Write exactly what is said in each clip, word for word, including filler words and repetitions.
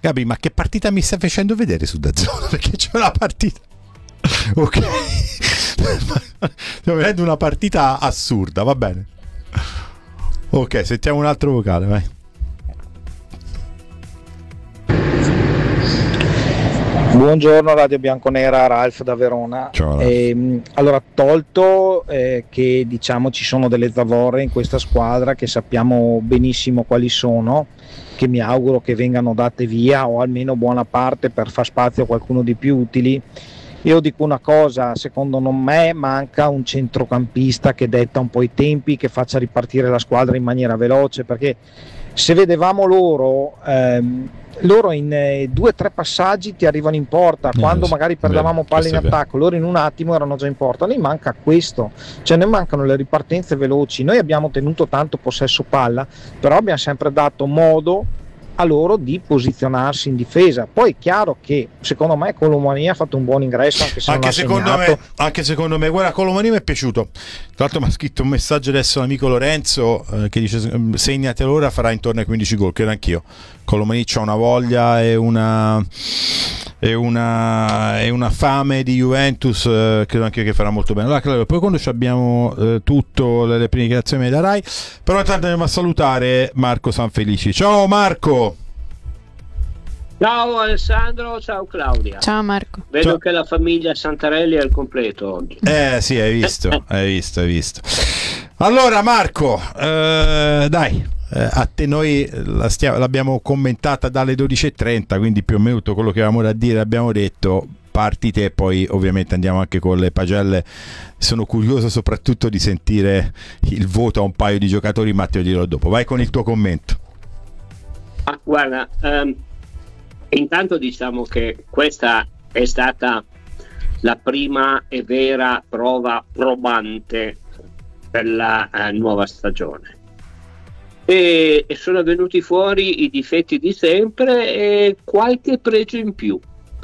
Gabri, ma che partita mi stai facendo vedere su DAZN? Perché c'è una partita. Ok. Stiamo vedendo una partita assurda, va bene. Ok, sentiamo un altro vocale, vai. Buongiorno Radio Bianconera, Ralph da Verona. Ciao, Ralph. Eh, allora, tolto eh, che diciamo ci sono delle zavorre in questa squadra che sappiamo benissimo quali sono, che mi auguro che vengano date via o almeno buona parte per far spazio a qualcuno di più utili. Io dico una cosa, secondo me manca un centrocampista che detta un po' i tempi, che faccia ripartire la squadra in maniera veloce, perché se vedevamo loro, ehm, loro in eh, due o tre passaggi ti arrivano in porta, Eh, quando sì, magari perdevamo vero, palle in questo è attacco, loro in un attimo erano già in porta. Noi manca questo, cioè noi mancano le ripartenze veloci. Noi abbiamo tenuto tanto possesso palla, però abbiamo sempre dato modo a loro di posizionarsi in difesa. Poi è chiaro che secondo me Colomani ha fatto un buon ingresso, anche se Anche non ha secondo, segnato. me, anche secondo me, guarda, Colomani mi è piaciuto. Tra l'altro mi ha scritto un messaggio adesso l'amico Lorenzo eh, che dice segnate l'ora, farà intorno ai quindici gol, credo anch'io. Colomani c'ha una voglia e una e una, e una fame di Juventus, eh, credo anche che farà molto bene. Allora, Claudio, poi quando abbiamo eh, tutto le, le prime dichiarazioni da Rai, però intanto andiamo a salutare Marco Sanfelici. Ciao Marco. Ciao Alessandro, ciao Claudia. Ciao Marco. Vedo Ciao. che la famiglia Santarelli è al completo oggi. Eh sì, hai visto, hai visto, hai visto. Allora Marco, eh, dai, eh, a te noi la stia- l'abbiamo commentata dalle dodici e trenta, quindi più o meno tutto quello che avevamo da dire l'abbiamo detto. Parti te, poi ovviamente andiamo anche con le pagelle. Sono curioso soprattutto di sentire il voto a un paio di giocatori, ma te lo dirò dopo. Vai con il tuo commento. Ah, guarda, ehm, intanto diciamo che questa è stata la prima e vera prova probante per la eh, nuova stagione. E, e sono venuti fuori i difetti di sempre e qualche pregio in più.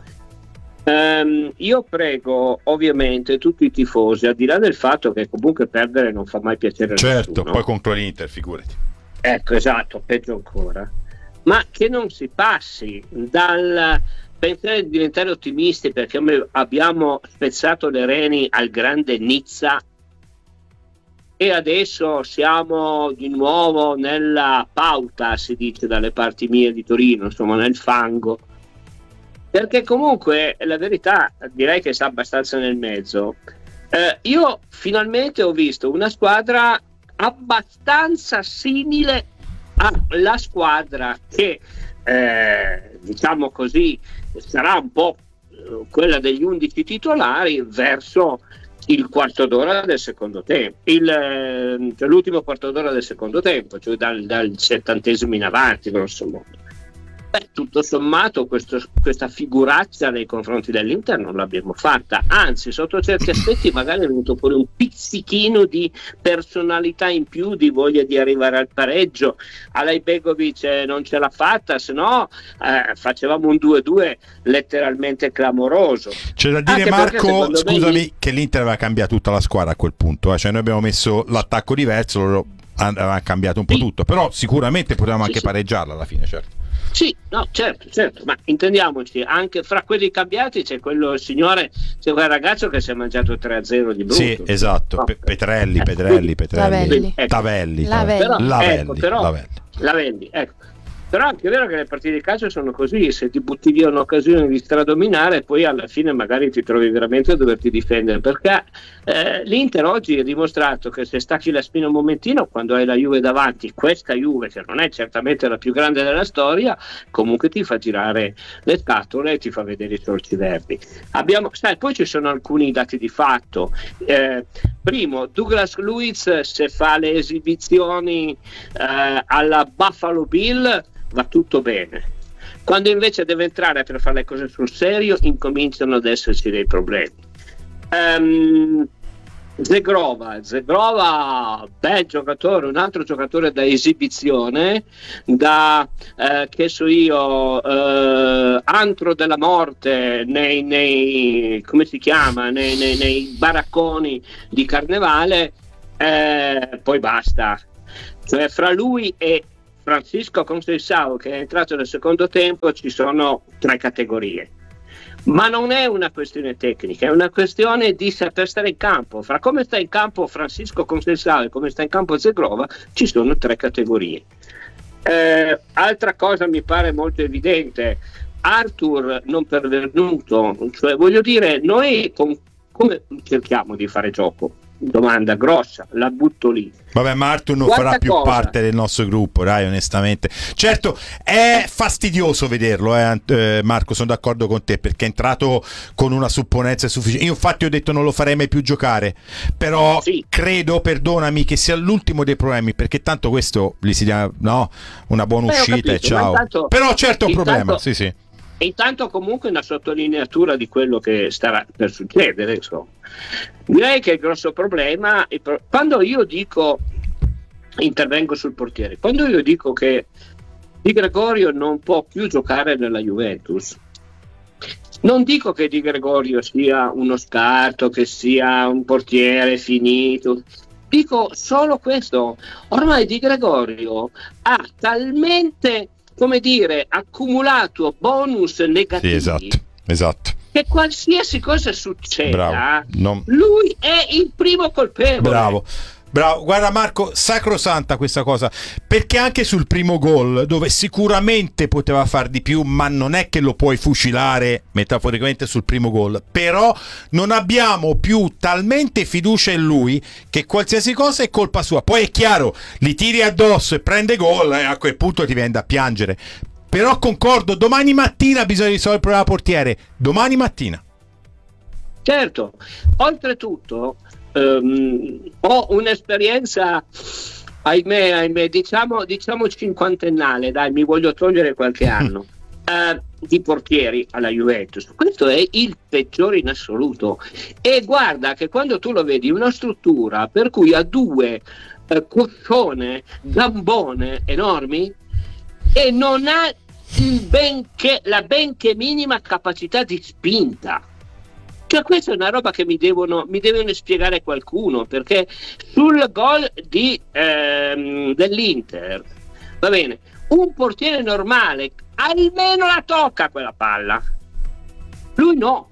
Um, io prego ovviamente tutti i tifosi, al di là del fatto che comunque perdere non fa mai piacere a Certo, nessuno. poi contro l'Inter, figurati. Ecco, esatto, peggio ancora. Ma che non si passi dal pensare di diventare ottimisti perché abbiamo spezzato le reni al grande Nizza e adesso siamo di nuovo nella pauta, si dice dalle parti mie di Torino, insomma nel fango. Perché comunque la verità direi che sta abbastanza nel mezzo. Eh, io finalmente ho visto una squadra abbastanza simile alla squadra che eh, diciamo così sarà un po' quella degli undici titolari verso il quarto d'ora del secondo tempo, il, cioè l'ultimo quarto d'ora del secondo tempo, cioè dal, dal settantesimo in avanti grosso modo. Beh, tutto sommato questo, questa figuraccia nei confronti dell'Inter non l'abbiamo fatta, anzi sotto certi aspetti magari è venuto fuori un pizzichino di personalità in più, di voglia di arrivare al pareggio. Alajbegovic eh, non ce l'ha fatta, se no eh, facevamo un due due letteralmente clamoroso. C'è da dire, Anche Marco, perché, scusami, me... che l'Inter aveva cambiato tutta la squadra a quel punto, eh? Cioè noi abbiamo messo l'attacco diverso, loro avevano cambiato un po' sì. tutto, però sicuramente potevamo sì, anche sì. pareggiarla alla fine, certo. Sì, no, certo, certo, ma intendiamoci, anche fra quelli cambiati c'è quello signore, c'è quel ragazzo che si è mangiato tre a zero di brutto. Sì, esatto, no. Pe- Petrelli, Ecco, Petrelli, Petrelli, Lavelli. Ecco. Tavelli, Lavelli. Però, Lavelli, ecco, però, Lavelli. Lavelli, ecco. Però anche è vero che le partite di calcio sono così, se ti butti via un'occasione di stradominare poi alla fine magari ti trovi veramente a doverti difendere, perché eh, l'Inter oggi ha dimostrato che se stacchi la spina un momentino, quando hai la Juve davanti, questa Juve che non è certamente la più grande della storia, comunque ti fa girare le scatole e ti fa vedere i sorci verdi. Abbiamo, sai, poi ci sono alcuni dati di fatto. Eh, primo, Douglas Luiz se fa le esibizioni eh, alla Buffalo Bill va tutto bene, quando invece deve entrare per fare le cose sul serio incominciano ad esserci dei problemi. um, Zegrova Zegrova bel giocatore, un altro giocatore da esibizione, da eh, che so io eh, antro della morte nei, nei come si chiama nei, nei, nei baracconi di carnevale, eh, poi basta, cioè fra lui e Francisco Conceição, che è entrato nel secondo tempo, ci sono tre categorie. Ma non è una questione tecnica, è una questione di saper stare in campo. Fra come sta in campo Francisco Conceição e come sta in campo Zegrova ci sono tre categorie. Eh, altra cosa mi pare molto evidente, Arthur non pervenuto, cioè voglio dire, noi con, come cerchiamo di fare gioco? Domanda grossa, la butto lì. Vabbè, ma Arthur non Quanta farà più cosa? parte del nostro gruppo, dai, onestamente. Certo, è fastidioso vederlo, eh, eh, Marco, sono d'accordo con te, perché è entrato con una supponenza sufficiente. Io infatti ho detto non lo farei mai più giocare, però sì. credo, perdonami, che sia l'ultimo dei problemi, perché tanto questo gli si dà, no, una buona Beh, ho uscita capito, e ciao. ma intanto- Però certo è un intanto- problema, sì sì. E intanto comunque una sottolineatura di quello che starà per succedere, insomma. Direi che il grosso problema, il pro- quando io dico, intervengo sul portiere, quando io dico che Di Gregorio non può più giocare nella Juventus, non dico che Di Gregorio sia uno scarto, che sia un portiere finito, dico solo questo: ormai Di Gregorio ha talmente, come dire, accumulato bonus negativi, Sì, esatto, esatto. che qualsiasi cosa succeda, Bravo. Non- lui è il primo colpevole. Bravo. Bravo, guarda Marco, sacrosanta questa cosa, perché anche sul primo gol, dove sicuramente poteva far di più, ma non è che lo puoi fucilare metaforicamente sul primo gol, però non abbiamo più talmente fiducia in lui che qualsiasi cosa è colpa sua. Poi è chiaro, li tiri addosso e prende gol e a quel punto ti viene da piangere. Però concordo, domani mattina bisogna risolvere il problema portiere, domani mattina. Certo, oltretutto ehm, ho un'esperienza, ahimè, ahimè, diciamo, diciamo cinquantennale, dai, mi voglio togliere qualche anno, eh, di portieri alla Juventus. Questo è il peggiore in assoluto. E guarda che quando tu lo vedi, una struttura per cui ha due eh, coscione, gambone enormi, e non ha il benché, la benché minima capacità di spinta. Cioè, questa è una roba che mi devono, mi devono spiegare qualcuno, perché sul gol di, ehm, dell'Inter, va bene, un portiere normale almeno la tocca quella palla, lui no.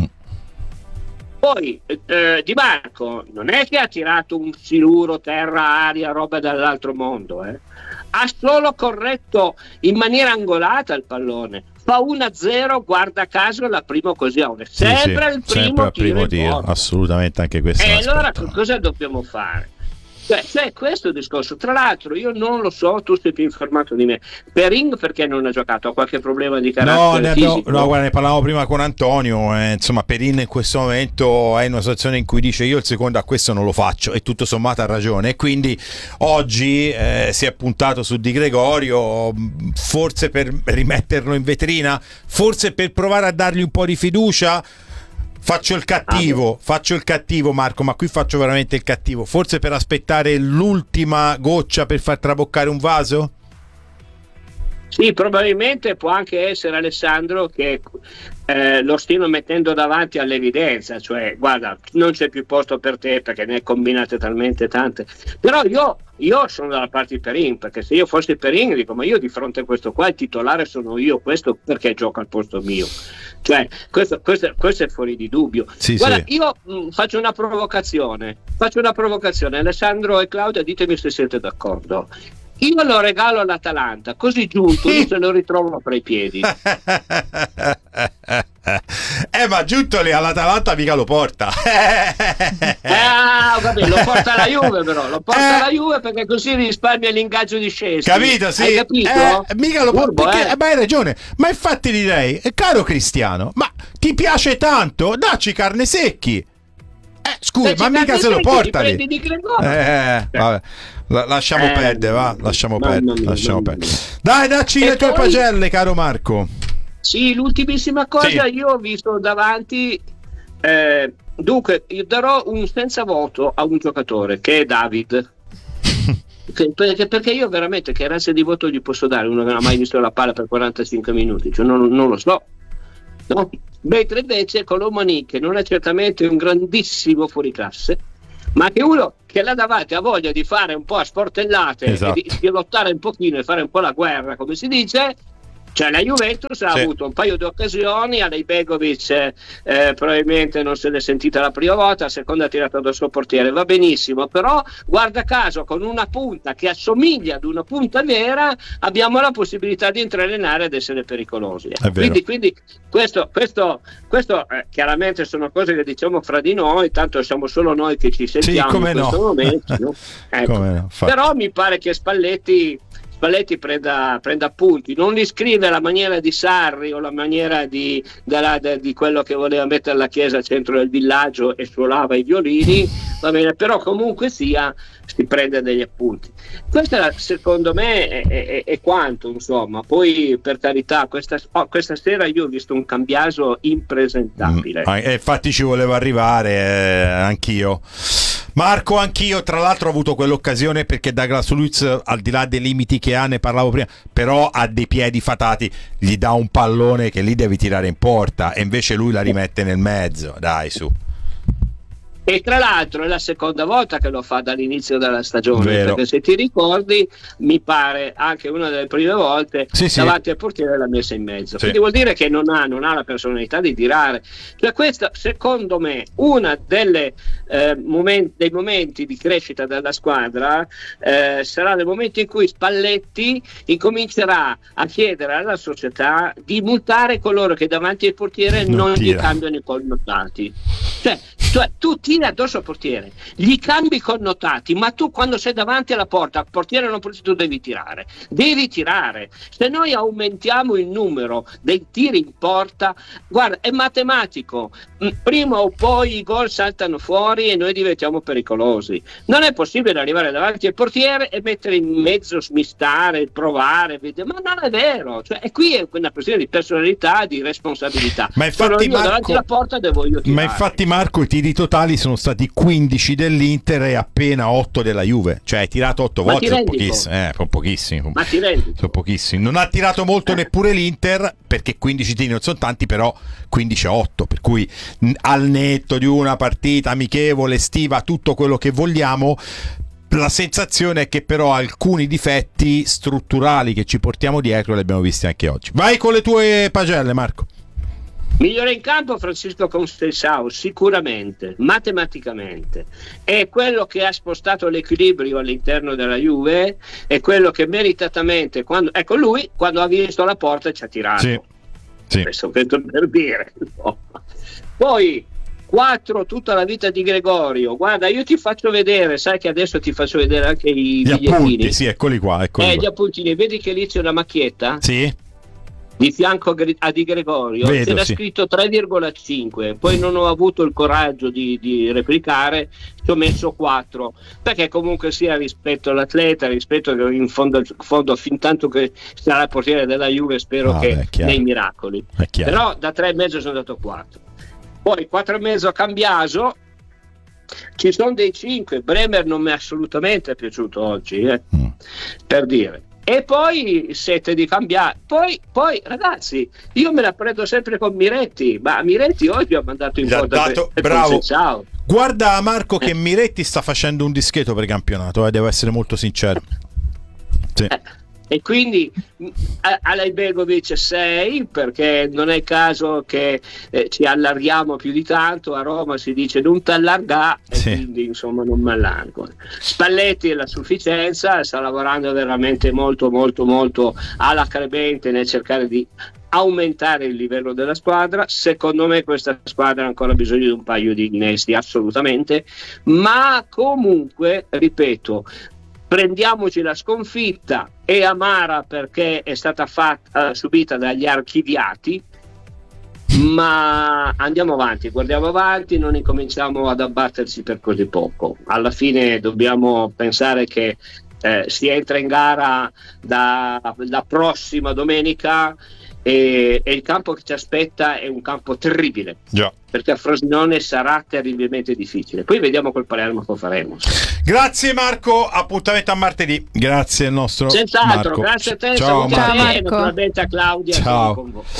Poi eh, Di Marco non è che ha tirato un siluro terra aria roba dall'altro mondo, eh. Ha solo corretto in maniera angolata il pallone, fa uno a zero, guarda caso la prima occasione, sempre Sì, sì, il primo sempre al tiro, primo in tiro, porta. assolutamente, anche questo è E un allora aspetto. cosa dobbiamo fare? Cioè, c'è questo discorso. Tra l'altro io non lo so, tu sei più informato di me, Perin perché non ha giocato? Ha qualche problema di No, carattere ne abbiamo, fisico? no, guarda, ne parlavamo prima con Antonio, eh, insomma Perin in questo momento è in una situazione in cui dice io il secondo a questo non lo faccio, e tutto sommato ha ragione, e quindi oggi eh, si è puntato su Di Gregorio, forse per rimetterlo in vetrina, forse per provare a dargli un po' di fiducia. Faccio il cattivo, faccio il cattivo Marco, ma qui faccio veramente il cattivo, forse per aspettare l'ultima goccia per far traboccare un vaso? Sì, probabilmente può anche essere Alessandro che eh, lo stiano mettendo davanti all'evidenza, cioè guarda, non c'è più posto per te perché ne hai combinate talmente tante. Però io, io sono dalla parte di Perin, perché se io fossi Perin dico ma io di fronte a questo qua il titolare sono io, questo perché gioca al posto mio. Cioè questo, questo, questo è fuori di dubbio. Sì, guarda, sì. io mh, faccio una provocazione, faccio una provocazione, Alessandro e Claudia, ditemi se siete d'accordo. Io lo regalo all'Atalanta, così giunto io se lo ritrovo fra i piedi. Eh, ma giunto lì all'Atalanta mica lo porta. Ah, vabbè, lo porta la Juve però, lo porta Eh. la Juve perché così risparmia l'ingaggio di Scesni. Capito? Sì. Hai capito? Eh, mica lo porta. Furbo, Perché, eh. eh, ma hai ragione. Ma infatti direi, eh, caro Cristiano, ma ti piace tanto? Dacci carne secchi. Eh, scusa, Se ma ci mica cade se lo secchi, porta ti lì. prendi Di Gregorio. Eh, vabbè. La- lasciamo Eh, perdere, va. Lasciamo mamma perdere. mia, Lasciamo mamma perdere. mia. Dai, dacci E le tue poi- pagelle, caro Marco. Sì, l'ultimissima cosa, Sì. io ho visto davanti, eh, dunque, io darò un senza voto a un giocatore che è David. Che- perché, perché io veramente che razza di voto gli posso dare uno che non ha mai visto la palla per quarantacinque minuti? Cioè, non, non lo so. No? Mentre invece Colomani, che non è certamente un grandissimo fuoriclasse, ma che uno che là davanti ha voglia di fare un po' a sportellate, esatto, e di, di lottare un pochino e fare un po' la guerra, come si dice. Cioè la Juventus ha sì. avuto un paio di occasioni, Alej Begovic eh, probabilmente non se l'è sentita la prima volta, la seconda ha tirato dal suo portiere, va benissimo, però guarda caso con una punta che assomiglia ad una punta vera abbiamo la possibilità di intrenare ed essere pericolosi. Quindi, quindi questo, questo, questo eh, chiaramente sono cose che diciamo fra di noi, tanto siamo solo noi che ci sentiamo sì, in questo no. momento. No? Ecco. No, però mi pare che Spalletti Spalletti prenda, prenda appunti, non li scrive alla maniera di Sarri o la maniera di, della, de, di quello che voleva mettere la chiesa al centro del villaggio e suonava i violini, va bene, però comunque sia si prende degli appunti. Questa secondo me è, è, è quanto, insomma. Poi per carità questa, oh, questa sera io ho visto un Cambiaso impresentabile. Mm, eh, infatti ci volevo arrivare eh, anch'io. Marco, anch'io tra l'altro ho avuto quell'occasione perché Douglas Luiz, al di là dei limiti che ha, ne parlavo prima, però ha dei piedi fatati, gli dà un pallone che lì devi tirare in porta e invece lui la rimette nel mezzo, dai su. E tra l'altro è la seconda volta che lo fa dall'inizio della stagione, Vero. Perché se ti ricordi mi pare anche una delle prime volte sì, davanti sì. al portiere l'ha messa in mezzo, sì. Quindi vuol dire che non ha, non ha la personalità di tirare. Cioè questa secondo me una delle eh, momenti, dei momenti di crescita della squadra eh, sarà nel momento in cui Spalletti incomincerà a chiedere alla società di multare coloro che davanti al portiere non, non gli cambiano i connotati. Cioè, cioè tu tiri addosso al portiere, gli cambi i connotati, ma tu quando sei davanti alla porta, al portiere non tu devi tirare, devi tirare. Se noi aumentiamo il numero dei tiri in porta, guarda, è matematico, prima o poi i gol saltano fuori e noi diventiamo pericolosi. Non è possibile arrivare davanti al portiere e mettere in mezzo, smistare, provare, ma non è vero, cioè, e qui è una questione di personalità, di responsabilità. Ma infatti, io Marco, davanti alla porta devo io tirare. Ma infatti Marco, i tiri totali sono stati quindici dell'Inter e appena otto della Juve, cioè hai tirato otto volte, sono pochissimi, eh, sono pochissimi, ma ti rendi? Sono pochissimi. Non ha tirato molto eh. neppure l'Inter, perché quindici tiri non sono tanti, però quindici a otto, per cui al netto di una partita amichevole, estiva, tutto quello che vogliamo, la sensazione è che però alcuni difetti strutturali che ci portiamo dietro li abbiamo visti anche oggi. Vai con le tue pagelle, Marco. Migliore in campo Francisco Conceição, sicuramente, matematicamente. È quello che ha spostato l'equilibrio all'interno della Juve, è quello che meritatamente, quando, ecco lui, quando ha visto la porta ci ha tirato. Sì, sì. Questo per dire. No. Poi quattro tutta la vita di Gregorio. Guarda, io ti faccio vedere, sai che adesso ti faccio vedere anche i gli bigliettini. Appunti, sì, eccoli qua, eccoli eh, qua. Gli appuntini, vedi che lì c'è una macchietta? Sì. Di fianco a Di Gregorio Vedo, c'era sì. scritto tre virgola cinque, poi non ho avuto il coraggio di, di replicare, ci ho messo quattro, perché comunque sia rispetto all'atleta, rispetto che in fondo, fondo fin tanto che sarà il portiere della Juve, spero no, che beh, nei miracoli, però da tre e mezzo sono andato quattro. Poi quattro e mezzo a Cambiaso, ci sono dei cinque. Bremer non mi è assolutamente piaciuto oggi, eh, mm. per dire. E poi sette di cambiare. Poi, poi, ragazzi, io me la prendo sempre con Miretti, ma Miretti oggi ha mandato in porta dato, per, per bravo. Ciao. Guarda Marco che Miretti sta facendo un dischetto per il campionato, eh, devo essere molto sincero. Sì. Eh, e quindi Alej Begovic sei, perché non è il caso che eh, ci allarghiamo più di tanto. A Roma si dice non t'allargà, e sì. quindi insomma non mi allargo. Spalletti è la sufficienza, sta lavorando veramente molto molto molto alacremente nel cercare di aumentare il livello della squadra. Secondo me questa squadra ha ancora bisogno di un paio di innesti, assolutamente, ma comunque ripeto, prendiamoci la sconfitta, è amara perché è stata fatta, uh, subita dagli archiviati, ma andiamo avanti, guardiamo avanti, non incominciamo ad abbatterci per così poco. Alla fine dobbiamo pensare che eh, si entra in gara da, la prossima domenica e, e il campo che ci aspetta è un campo terribile. Già. Perché a Frosinone sarà terribilmente difficile. Poi vediamo col Palermo cosa faremo. Grazie Marco, appuntamento a martedì. Grazie al nostro Senz'altro, Marco. grazie a te. Ciao, Ciao Marco. e naturalmente a Claudia. Ciao. Con, con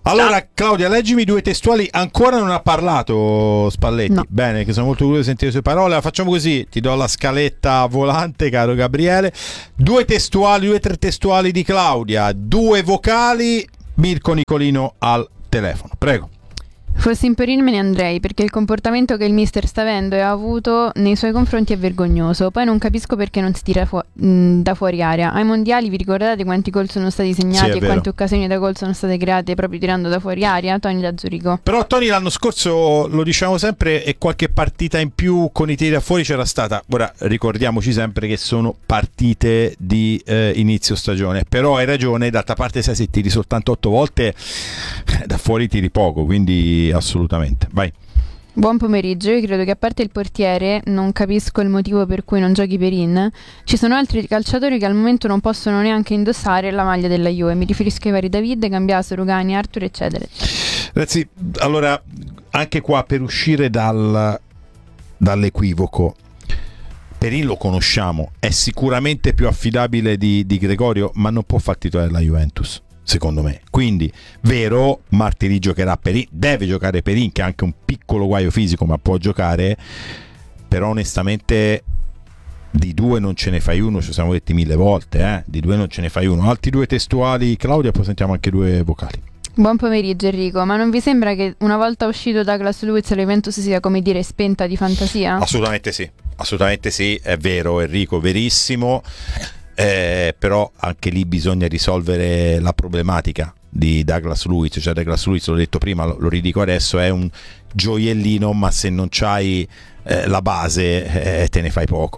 Allora, ah. Claudia, leggimi due testuali. Ancora non ha parlato Spalletti. No. Bene, che sono molto curioso di sentire le sue parole. Facciamo così, ti do la scaletta volante, caro Gabriele. Due testuali, due tre testuali di Claudia, due vocali, Mirko Nicolino al telefono. Prego. Fossi in Perin me ne andrei, perché il comportamento che il mister sta avendo e ha avuto nei suoi confronti è vergognoso. Poi non capisco perché non si tira fu- mh, da fuori area. Ai mondiali vi ricordate quanti gol sono stati segnati sì, e quante occasioni da gol sono state create proprio tirando da fuori area? Tony da Zurigo. Però Tony l'anno scorso, lo diciamo sempre, e qualche partita in più con i tiri da fuori c'era stata. Ora ricordiamoci sempre che sono partite di eh, inizio stagione, però hai ragione, d'altra parte sai, se tiri soltanto otto volte da fuori tiri poco, quindi assolutamente. Vai. Buon pomeriggio. Io credo che a parte il portiere, non capisco il motivo per cui non giochi Perin, ci sono altri calciatori che al momento non possono neanche indossare la maglia della Juve. Mi riferisco ai vari David, Cambiaso, Rugani, Arthur eccetera. Ragazzi, allora anche qua per uscire dal, dall'equivoco, Perin lo conosciamo, è sicuramente più affidabile di, di Gregorio, ma non può far titolare la Juventus, secondo me. Quindi, vero, Martiri giocherà Perin, deve giocare Perin, che ha anche un piccolo guaio fisico, ma può giocare. Però onestamente di due non ce ne fai uno, ci siamo detti mille volte, eh? Di due non ce ne fai uno. Altri due testuali, Claudia, poi sentiamo anche due vocali. Buon pomeriggio Enrico, ma non vi sembra che una volta uscito Douglas Luiz la Juventus sia, come dire, spenta di fantasia? Assolutamente sì, assolutamente sì, è vero Enrico, verissimo. Eh, però anche lì bisogna risolvere la problematica di Douglas Luiz. Cioè Douglas Luiz, l'ho detto prima, lo, lo ridico adesso, è un gioiellino, ma se non c'hai eh, la base eh, te ne fai poco.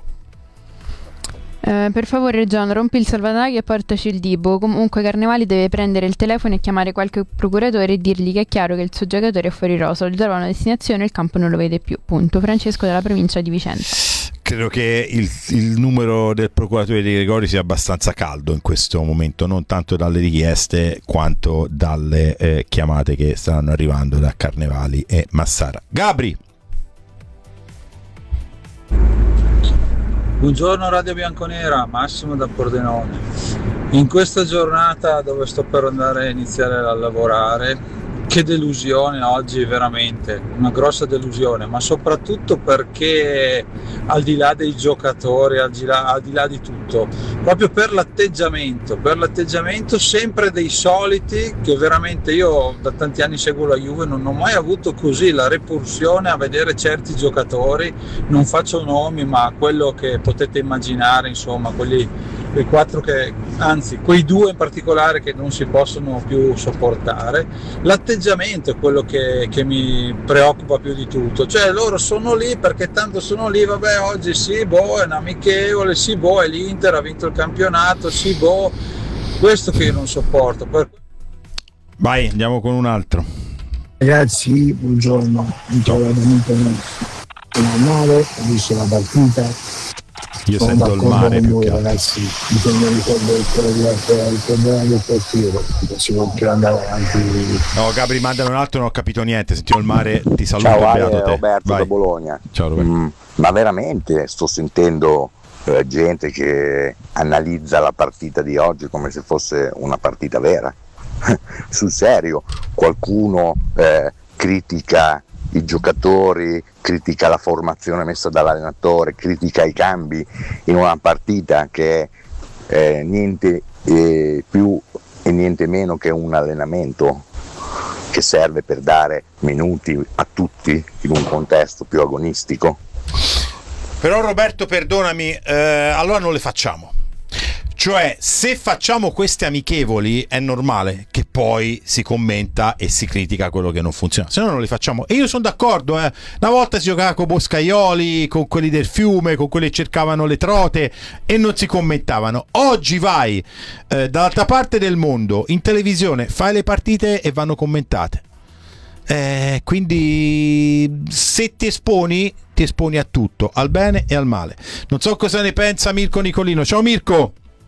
Eh, per favore Gian, rompi il salvadanaio e portaci il Dibo. Comunque Carnevali deve prendere il telefono e chiamare qualche procuratore e dirgli che è chiaro che il suo giocatore è fuori rosa, gli trova una destinazione e il campo non lo vede più. Punto. Francesco dalla provincia di Vicenza. Credo che il, il numero del procuratore di Gregori sia abbastanza caldo in questo momento, non tanto dalle richieste quanto dalle eh, chiamate che stanno arrivando da Carnevali e Massara. Gabri. Buongiorno Radio Bianconera, Massimo da Pordenone. In questa giornata dove sto per andare a iniziare a lavorare, che delusione oggi, veramente una grossa delusione, ma soprattutto perché al di là dei giocatori, al di là, al di là di tutto, proprio per l'atteggiamento, per l'atteggiamento sempre dei soliti, che veramente io da tanti anni seguo la Juve, non ho mai avuto così la repulsione a vedere certi giocatori, non faccio nomi, ma quello che potete immaginare, insomma, quelli quei quattro che, anzi quei due in particolare che non si possono più sopportare. L'atteggiamento è quello che, che mi preoccupa più di tutto, cioè loro sono lì perché tanto sono lì, vabbè oggi sì, boh, è un amichevole, sì, boh, è l'Inter, ha vinto il campionato, sì, boh, questo che io non sopporto. Per... Vai, andiamo con un altro. Ragazzi, buongiorno, mi trovo veramente male, ho visto la partita. Io sono sento il mare più che ragazzi, bisogna ricordare del portiere, si può più andare avanti. No, Gabri, mandami un altro, non ho capito niente, sentivo il mare, ti saluto. Ciao, beato te. Roberto Vai. da Bologna. Ciao Roberto. Mm, ma veramente sto sentendo eh, gente che analizza la partita di oggi come se fosse una partita vera. Sul serio, qualcuno eh, critica i giocatori, critica la formazione messa dall'allenatore, critica i cambi in una partita che è eh, niente eh, più e niente meno che un allenamento che serve per dare minuti a tutti in un contesto più agonistico. Però Roberto, perdonami, eh, allora non le facciamo. Cioè, se facciamo queste amichevoli è normale che poi si commenta e si critica quello che non funziona, se no non le facciamo. E io sono d'accordo, eh. Una volta si giocava con Boscaioli, con quelli del fiume, con quelli che cercavano le trote e non si commentavano. Oggi vai eh, dall'altra parte del mondo in televisione, fai le partite e vanno commentate. Eh, quindi se ti esponi, ti esponi a tutto, al bene e al male. Non so cosa ne pensa Mirko Nicolino. Ciao Mirko.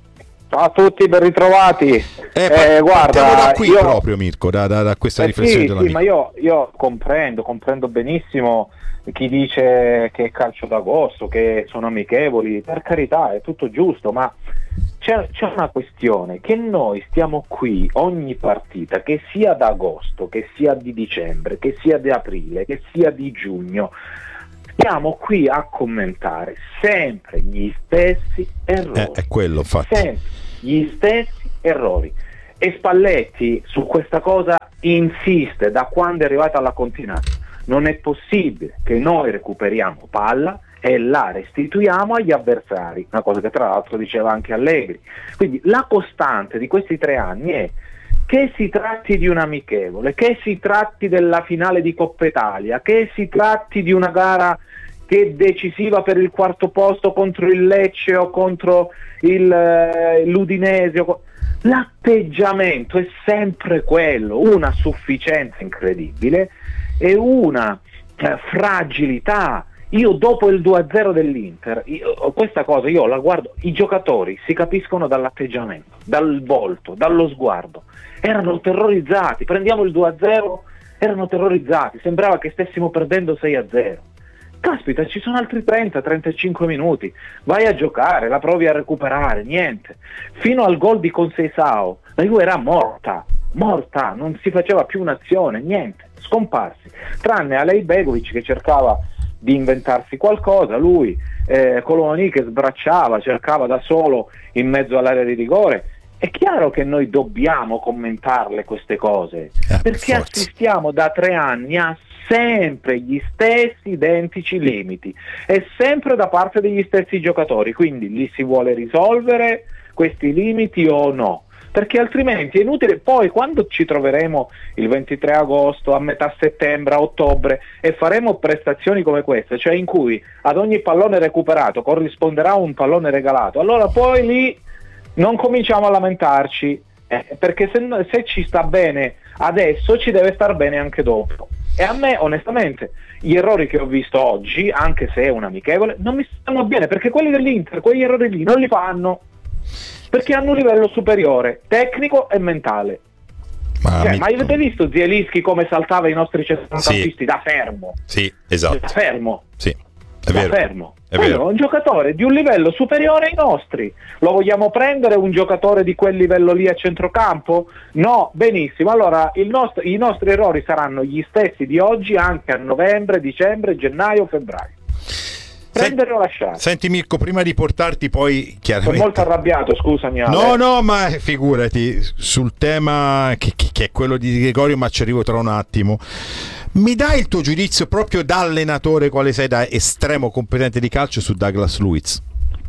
Ciao a tutti, ben ritrovati. Eh, eh, guarda, da qui io... proprio Mirko, da, da, da questa eh, riflessione sì, della sì, ma io, io comprendo, comprendo benissimo chi dice che è calcio d'agosto, che sono amichevoli, per carità, è tutto giusto, ma c'è, c'è una questione, che noi stiamo qui ogni partita, che sia d'agosto, che sia di dicembre, che sia di aprile, che sia di giugno, stiamo qui a commentare sempre gli stessi errori. Eh, è quello, infatti. Sempre gli stessi errori. E Spalletti su questa cosa insiste da quando è arrivata alla continata. Non è possibile che noi recuperiamo palla e la restituiamo agli avversari, una cosa che tra l'altro diceva anche Allegri. Quindi la costante di questi tre anni è che si tratti di un amichevole, che si tratti della finale di Coppa Italia, che si tratti di una gara che è decisiva per il quarto posto contro il Lecce o contro il, eh, l'Udinese. L'atteggiamento è sempre quello, una sufficienza incredibile e una eh, fragilità. Io dopo il due a zero dell'Inter, io, questa cosa io la guardo, i giocatori si capiscono dall'atteggiamento, dal volto, dallo sguardo. Erano terrorizzati, prendiamo il due a zero, erano terrorizzati, sembrava che stessimo perdendo sei a zero. Caspita, ci sono altri trenta trentacinque minuti, vai a giocare, la provi a recuperare, niente. Fino al gol di Conceição, la Juve era morta, morta, non si faceva più un'azione, niente, scomparsi. Tranne Alej Begovic che cercava di inventarsi qualcosa, lui, eh, Colomani che sbracciava, cercava da solo in mezzo all'area di rigore. È chiaro che noi dobbiamo commentarle queste cose, eh, perché forza. assistiamo da tre anni a sempre gli stessi identici limiti e sempre da parte degli stessi giocatori, quindi li si vuole risolvere questi limiti o no? Perché altrimenti è inutile. Poi quando ci troveremo il ventitré agosto, a metà settembre, a ottobre e faremo prestazioni come queste, cioè in cui ad ogni pallone recuperato corrisponderà un pallone regalato, allora poi lì non cominciamo a lamentarci, eh, perché se, se ci sta bene adesso ci deve star bene anche dopo. E a me onestamente gli errori che ho visto oggi, anche se è un amichevole, non mi stanno bene, perché quelli dell'Inter quegli errori lì non li fanno, perché hanno un livello superiore tecnico e mentale. Ma, cioè, mi... ma avete visto Zielinski come saltava i nostri centrocampisti? Sì. Da fermo, sì, esatto, da fermo, sì, è da vero, fermo. è Quello vero. è un giocatore di un livello superiore ai nostri. Lo vogliamo prendere un giocatore di quel livello lì a centrocampo? No, benissimo. Allora il nostro, i nostri errori saranno gli stessi di oggi anche a novembre, dicembre, gennaio, febbraio. Prendere o lasciare. Senti Mirko, prima di portarti poi chiaramente... Sono molto arrabbiato, scusami. Ale. No, no, ma figurati, sul tema che, che è quello di Gregorio, ma ci arrivo tra un attimo. Mi dai il tuo giudizio proprio da allenatore, quale sei, da estremo competente di calcio, su Douglas Luiz?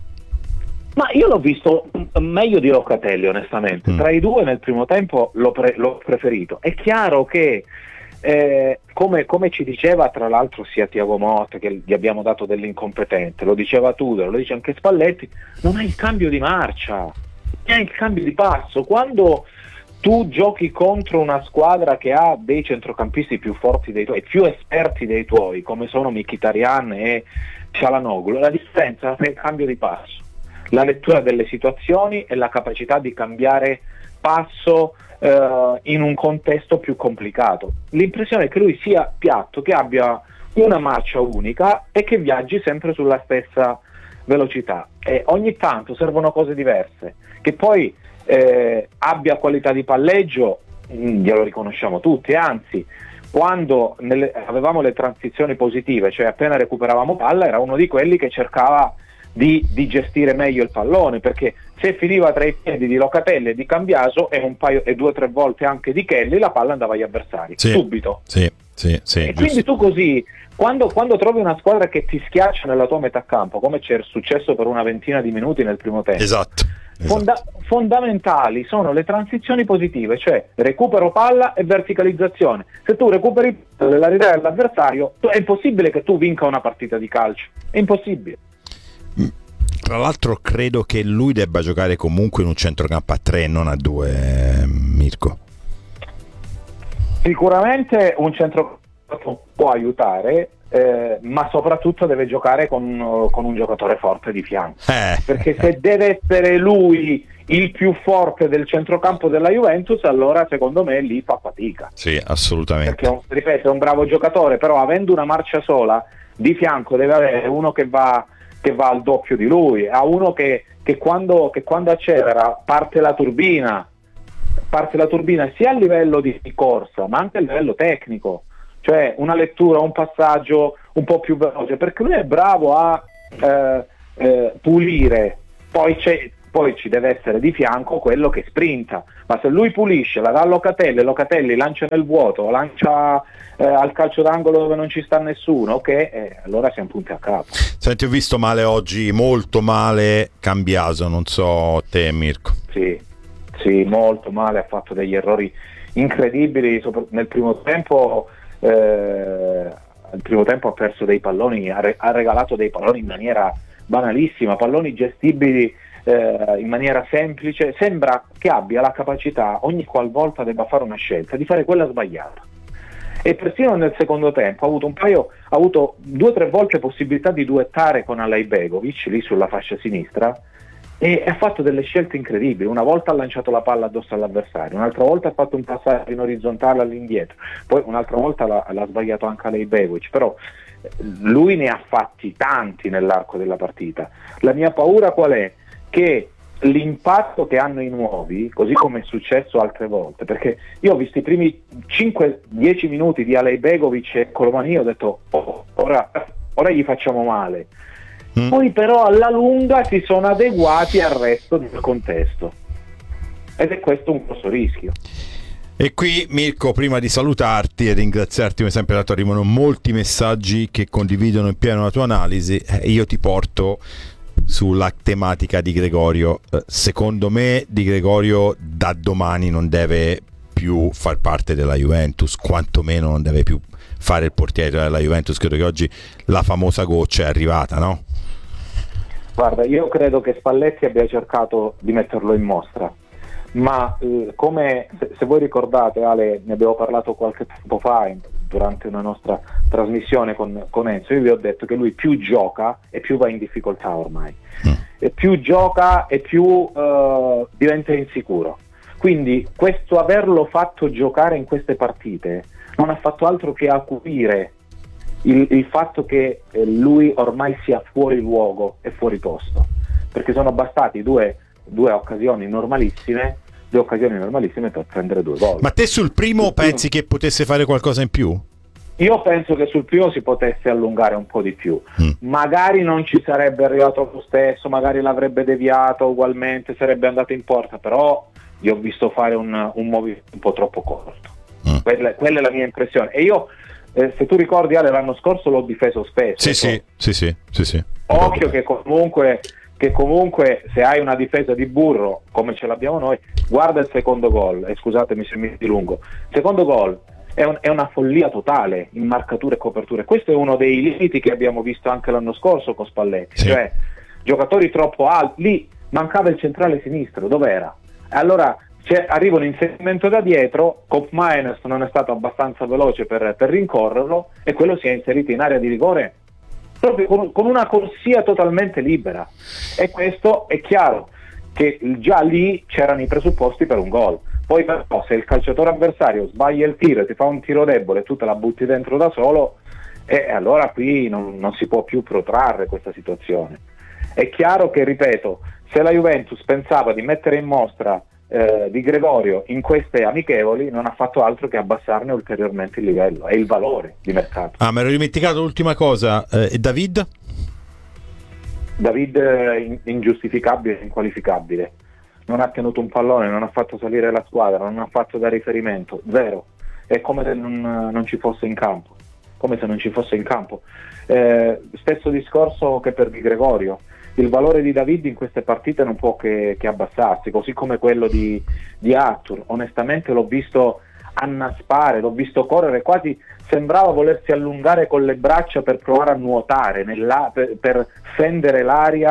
Ma io l'ho visto meglio di Locatelli, onestamente. Mm. Tra i due nel primo tempo l'ho, pre- l'ho preferito. È chiaro che Eh, come, come ci diceva tra l'altro sia Thiago Motta, che gli abbiamo dato dell'incompetente, lo diceva Tudor, lo dice anche Spalletti, non hai il cambio di marcia, non hai il cambio di passo. Quando tu giochi contro una squadra che ha dei centrocampisti più forti dei tuoi, più esperti dei tuoi, come sono Mkhitaryan e Çalhanoğlu, la differenza è il cambio di passo, la lettura delle situazioni e la capacità di cambiare passo Uh, in un contesto più complicato. L'impressione è che lui sia piatto, che abbia una marcia unica e che viaggi sempre sulla stessa velocità, e ogni tanto servono cose diverse. Che poi eh, abbia qualità di palleggio, mh, glielo riconosciamo tutti, anzi quando nelle, avevamo le transizioni positive, cioè appena recuperavamo palla, era uno di quelli che cercava di, di gestire meglio il pallone, perché se finiva tra i piedi di Locatelli e di Cambiaso e un paio e due o tre volte anche di Kelly, la palla andava agli avversari, sì, subito. Sì, sì, sì, e giusto. Quindi tu così, quando, quando trovi una squadra che ti schiaccia nella tua metà campo, come c'è successo per una ventina di minuti nel primo tempo, esatto, esatto. Fonda- fondamentali sono le transizioni positive, cioè recupero palla e verticalizzazione. Se tu recuperi la ridere dell'avversario, è impossibile che tu vinca una partita di calcio, è impossibile. Tra l'altro credo che lui debba giocare comunque in un centrocampo a tre, non a due, Mirko. Sicuramente un centrocampo può aiutare, eh, ma soprattutto deve giocare con, con un giocatore forte di fianco, eh. perché se deve essere lui il più forte del centrocampo della Juventus, allora secondo me lì fa fatica. Sì, assolutamente. Perché, ripeto, è un bravo giocatore, però avendo una marcia sola, di fianco deve avere uno che va, che va al doppio di lui, ha uno che, che, quando, che quando accelera parte la turbina, parte la turbina sia a livello di corsa, ma anche a livello tecnico, cioè una lettura, un passaggio un po' più veloce, perché lui è bravo a eh, eh, pulire, poi c'è poi ci deve essere di fianco quello che sprinta, ma se lui pulisce, la dà a Locatelli, Locatelli lancia nel vuoto, lancia eh, al calcio d'angolo dove non ci sta nessuno, ok, eh, allora siamo punti a capo. Senti, ho visto male oggi, molto male Cambiaso, non so te Mirko. Sì, sì, molto male, ha fatto degli errori incredibili, sopra- nel primo tempo eh, al primo tempo ha perso dei palloni, ha, re- ha regalato dei palloni in maniera banalissima, palloni gestibili eh, in maniera semplice. Sembra che abbia la capacità, ogni qualvolta debba fare una scelta, di fare quella sbagliata, e persino nel secondo tempo ha avuto un paio ha avuto due o tre volte possibilità di duettare con Alajbegovic lì sulla fascia sinistra, e ha fatto delle scelte incredibili. Una volta ha lanciato la palla addosso all'avversario, un'altra volta ha fatto un passaggio in orizzontale all'indietro, poi un'altra volta l'ha, l'ha sbagliato anche Alajbegovic, però lui ne ha fatti tanti nell'arco della partita. La mia paura qual è? Che l'impatto che hanno i nuovi, così come è successo altre volte, perché io ho visto i primi cinque dieci minuti di Alajbegovic e Colomani, ho detto oh, ora, ora gli facciamo male. Mm. Poi però alla lunga si sono adeguati al resto del contesto, ed è questo un grosso rischio. E qui Mirko, prima di salutarti e ringraziarti come sempre, dato arrivano molti messaggi che condividono in pieno la tua analisi, eh, io ti porto sulla tematica di Gregorio. Eh, secondo me Di Gregorio da domani non deve più far parte della Juventus, quantomeno non deve più fare il portiere della Juventus. Credo che oggi la famosa goccia è arrivata, no? Guarda, io credo che Spalletti abbia cercato di metterlo in mostra, ma eh, come se, se voi ricordate, Ale, ne abbiamo parlato qualche tempo fa in, durante una nostra trasmissione con, con Enzo, io vi ho detto che lui più gioca e più va in difficoltà ormai, mm. e più gioca e più eh, diventa insicuro, quindi questo averlo fatto giocare in queste partite non ha fatto altro che acuire il, il fatto che eh, lui ormai sia fuori luogo e fuori posto, perché sono bastati due, due occasioni normalissime due occasioni normalissime per prendere due gol. Ma te sul primo sul pensi primo... che potesse fare qualcosa in più? Io penso che sul primo si potesse allungare un po' di più, mm. magari non ci sarebbe arrivato lo stesso, magari l'avrebbe deviato ugualmente, sarebbe andato in porta, però gli ho visto fare un, un movimento un po' troppo corto. Mm. Quella, quella è la mia impressione, e io eh, se tu ricordi, Ale, l'anno scorso l'ho difeso spesso. Sì, sì, sì, sì, sì, sì. Occhio che comunque che comunque se hai una difesa di burro come ce l'abbiamo noi, guarda il secondo gol, e scusatemi se mi dilungo, il secondo gol è, un, è una follia totale in marcature e coperture. Questo è uno dei limiti che abbiamo visto anche l'anno scorso con Spalletti, sì. Cioè giocatori troppo alti, lì mancava il centrale sinistro, dov'era? Allora c'è, arriva un inserimento da dietro, Koopmeiners non è stato abbastanza veloce per, per rincorrerlo, e quello si è inserito in area di rigore proprio con, con una corsia totalmente libera, e questo è chiaro che già lì c'erano i presupposti per un gol. Poi però se il calciatore avversario sbaglia il tiro e ti fa un tiro debole e tu te la butti dentro da solo, e eh, allora qui non, non si può più protrarre questa situazione. È chiaro che, ripeto, se la Juventus pensava di mettere in mostra eh, Di Gregorio in queste amichevoli, non ha fatto altro che abbassarne ulteriormente il livello e il valore di mercato. Ah, mi ero dimenticato l'ultima cosa, eh, e David? David eh, ingiustificabile, inqualificabile, non ha tenuto un pallone, non ha fatto salire la squadra, non ha fatto da riferimento, zero, è come se non, non ci fosse in campo, come se non ci fosse in campo. Eh, stesso discorso che per Di Gregorio. Il valore di David in queste partite non può che, che abbassarsi, così come quello di, di Arthur. Onestamente l'ho visto annaspare, l'ho visto correre, quasi sembrava volersi allungare con le braccia per provare a nuotare, nella, per, per fendere l'aria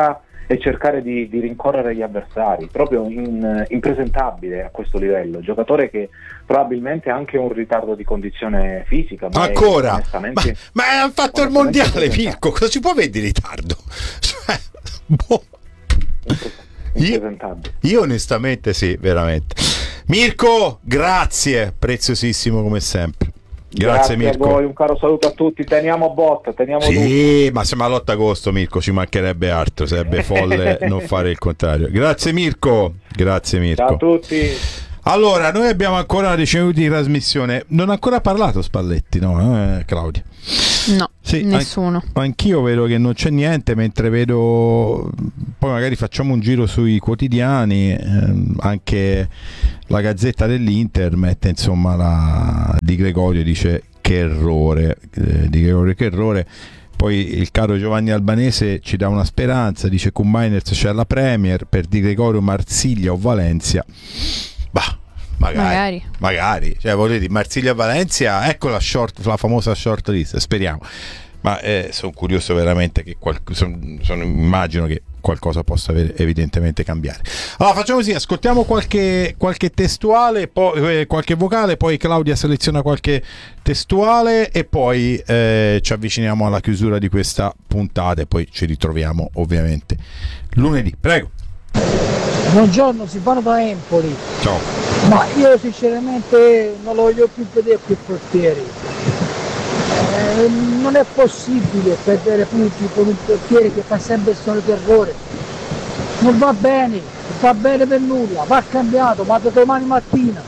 e cercare di, di rincorrere gli avversari, proprio in, impresentabile a questo livello, giocatore che probabilmente ha anche un ritardo di condizione fisica, ma ancora, è, onestamente, ma, ma ha fatto il mondiale, Mirko, cosa ci può avere di ritardo? Cioè, boh. Io, io onestamente sì, veramente. Mirko, grazie, preziosissimo come sempre. Grazie, grazie Mirko. a voi, un caro saluto a tutti, teniamo botta, teniamo sì, tutti. Ma siamo all'otto agosto, Mirko, ci mancherebbe altro, sarebbe folle non fare il contrario. Grazie Mirko, grazie Mirko. Ciao a tutti. Allora, noi abbiamo ancora una decina di trasmissione. Non ha ancora parlato Spalletti, no, eh, Claudia? No, sì, nessuno. An- anch'io vedo che non c'è niente, mentre vedo, poi magari facciamo un giro sui quotidiani, ehm, anche la Gazzetta dell'Inter mette insomma la Di Gregorio, dice che errore, eh, Di Gregorio che errore. Poi il caro Giovanni Albanese ci dà una speranza, dice con Miners c'è la Premier, per Di Gregorio Marsiglia o Valencia. Bah, magari, magari, magari. Cioè, voglio dire, Marsiglia Valencia, ecco la short, la famosa short list, speriamo. Ma eh, sono curioso veramente che qual- son, son, immagino che qualcosa possa aver, evidentemente cambiare. Allora facciamo così, ascoltiamo qualche, qualche testuale, poi eh, qualche vocale, poi Claudia seleziona qualche testuale e poi eh, ci avviciniamo alla chiusura di questa puntata e poi ci ritroviamo ovviamente lunedì. Prego. Buongiorno, Silvano da Empoli. Ciao. Ma io sinceramente non lo voglio più vedere più portieri. Eh, non è possibile perdere punti con un portiere che fa sempre il solito errore. Non va bene, non va bene per nulla, va cambiato, ma da domani mattina.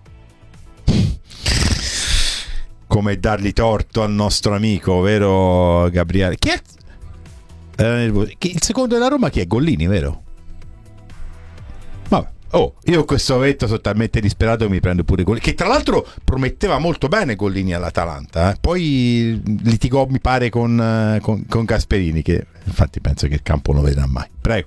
Come dargli torto al nostro amico, vero Gabriele? Chi è? Eh, il secondo della Roma chi è? Gollini, vero? Vabbè. Oh, io questo momento sono talmente disperato che mi prendo pure Gollini, che tra l'altro prometteva molto bene Gollini all'Atalanta, eh? Poi litigò mi pare con, con, con Gasperini, che infatti penso che il campo non lo vedrà mai. Prego.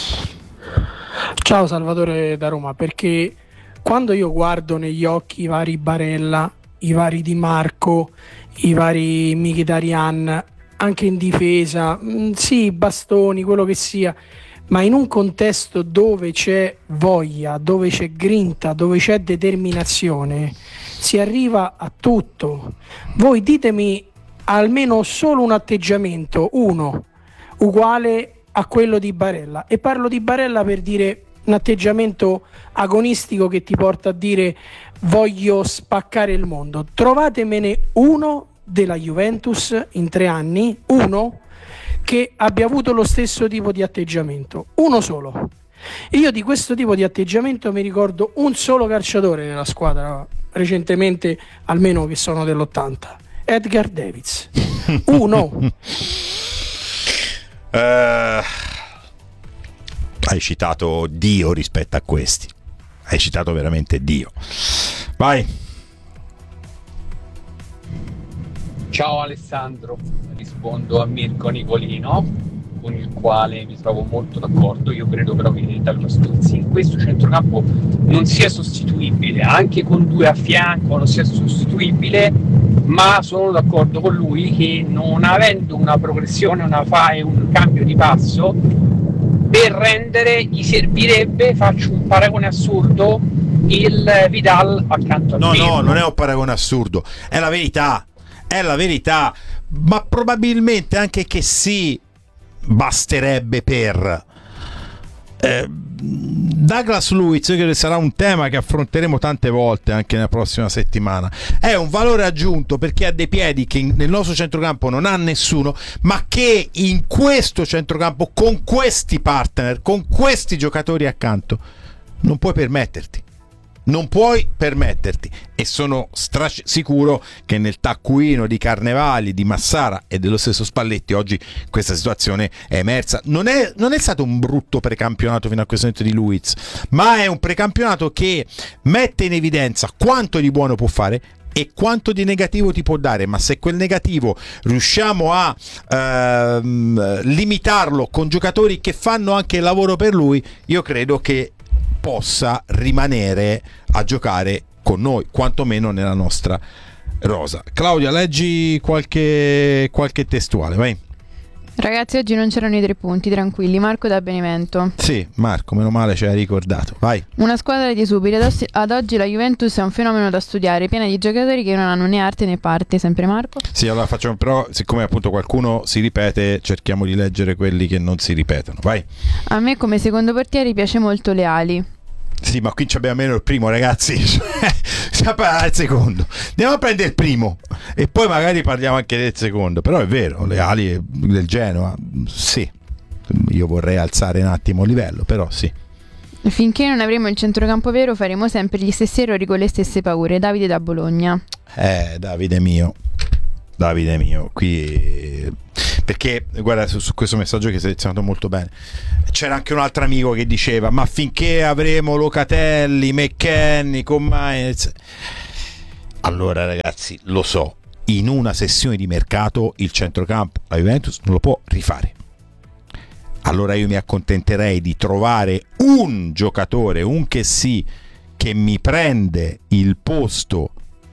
Ciao Salvatore da Roma, perché quando io guardo negli occhi i vari Barella, i vari Di Marco, i vari Mkhitaryan, anche in difesa, mh, sì, bastoni, quello che sia, ma in un contesto dove c'è voglia, dove c'è grinta, dove c'è determinazione, si arriva a tutto. Voi ditemi almeno solo un atteggiamento, uno, uguale a quello di Barella, e parlo di Barella per dire un atteggiamento agonistico che ti porta a dire voglio spaccare il mondo. Trovatemene uno della Juventus in tre anni, uno che abbia avuto lo stesso tipo di atteggiamento, uno solo. Io di questo tipo di atteggiamento mi ricordo un solo calciatore nella squadra recentemente, almeno che sono dell'ottanta, Edgar Davids. Uno. uh, hai citato Dio rispetto a questi, hai citato veramente Dio. Vai. Ciao Alessandro, rispondo a Mirko Nicolino, con il quale mi trovo molto d'accordo. Io credo però che Douglas Luiz in questo centrocampo non sia sostituibile, anche con due a fianco non sia sostituibile, ma sono d'accordo con lui che non avendo una progressione, una fa e un cambio di passo, per rendere gli servirebbe, faccio un paragone assurdo, il Vidal accanto al No, Pirlo. no, non è un paragone assurdo, è la verità. È la verità, ma probabilmente anche che sì, basterebbe per eh, Douglas Luiz, che sarà un tema che affronteremo tante volte anche nella prossima settimana. È un valore aggiunto perché ha dei piedi che nel nostro centrocampo non ha nessuno, ma che in questo centrocampo, con questi partner, con questi giocatori accanto, non puoi permetterti. Non puoi permetterti, e sono stra- sicuro che nel taccuino di Carnevali, di Massara e dello stesso Spalletti oggi questa situazione è emersa. Non è, non è stato un brutto precampionato fino a questo momento di Luiz, ma è un precampionato che mette in evidenza quanto di buono può fare e quanto di negativo ti può dare, ma se quel negativo riusciamo a ehm, limitarlo con giocatori che fanno anche il lavoro per lui, io credo che possa rimanere a giocare con noi, quantomeno nella nostra rosa. Claudia, leggi qualche, qualche testuale, vai. Ragazzi, oggi non c'erano i tre punti, tranquilli. Marco da Benevento. Sì, Marco, meno male ci hai ricordato. Vai. Una squadra di esuberi. Ad, os- ad oggi la Juventus è un fenomeno da studiare, piena di giocatori che non hanno né arte né parte. Sempre Marco? Sì, allora facciamo, però siccome appunto qualcuno si ripete, cerchiamo di leggere quelli che non si ripetono. Vai. A me come secondo portiere piace molto Leali. Sì, ma qui abbiamo meno il primo, ragazzi. Stiamo parlando del secondo. Andiamo a prendere il primo e poi magari parliamo anche del secondo. Però è vero, le ali del Genoa, sì. Io vorrei alzare un attimo il livello, però sì. Finché non avremo il centrocampo vero faremo sempre gli stessi errori con le stesse paure. Davide da Bologna. Eh, Davide mio. Davide mio, qui perché guarda su, su questo messaggio che hai selezionato molto bene, c'era anche un altro amico che diceva ma finché avremo Locatelli, McKennie con Mainz, allora ragazzi lo so, in una sessione di mercato il centrocampo la Juventus non lo può rifare, allora io mi accontenterei di trovare un giocatore, un che sì, che mi prende il posto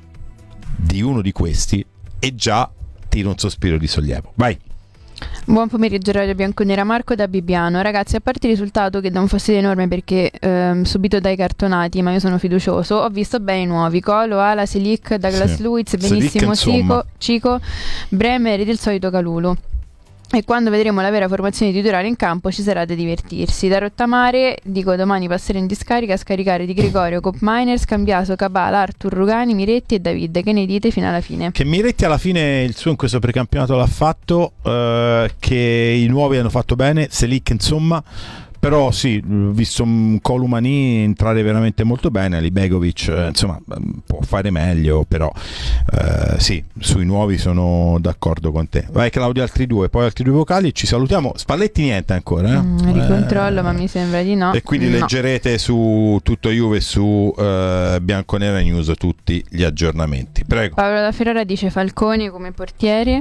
di uno di questi e già tiro un sospiro di sollievo. Vai. Buon pomeriggio Radio Bianconera, Marco da Bibbiano. Ragazzi, a parte il risultato che dà un fastidio enorme perché ehm, subito dai cartonati, ma io sono fiducioso, ho visto bene i nuovi Colo, Ala, Selic, Douglas sì. Luiz, benissimo Cico, Cico, Bremer ed il solito Calulu. E quando vedremo la vera formazione titolare in campo ci sarà da divertirsi. Da rottamare, dico domani passerò in discarica a scaricare Di Gregorio, Cop Miners, Cambiaso, Cabala, Artur, Rugani, Miretti e David. Che ne dite fino alla fine? Che Miretti alla fine il suo in questo precampionato l'ha fatto, eh, che i nuovi hanno fatto bene, Selic insomma. Però sì, ho visto un Columani entrare veramente molto bene, Libegovic eh, insomma può fare meglio, però eh, sì, sui nuovi sono d'accordo con te. Vai Claudio, altri due, poi altri due vocali, ci salutiamo. Spalletti niente ancora, eh? Mm, ricontrollo, eh, ma mi sembra di no. E quindi no. Leggerete su Tutto Juve, su eh, Bianconera News tutti gli aggiornamenti. Prego. Paolo da Ferrara dice Falcone come portiere.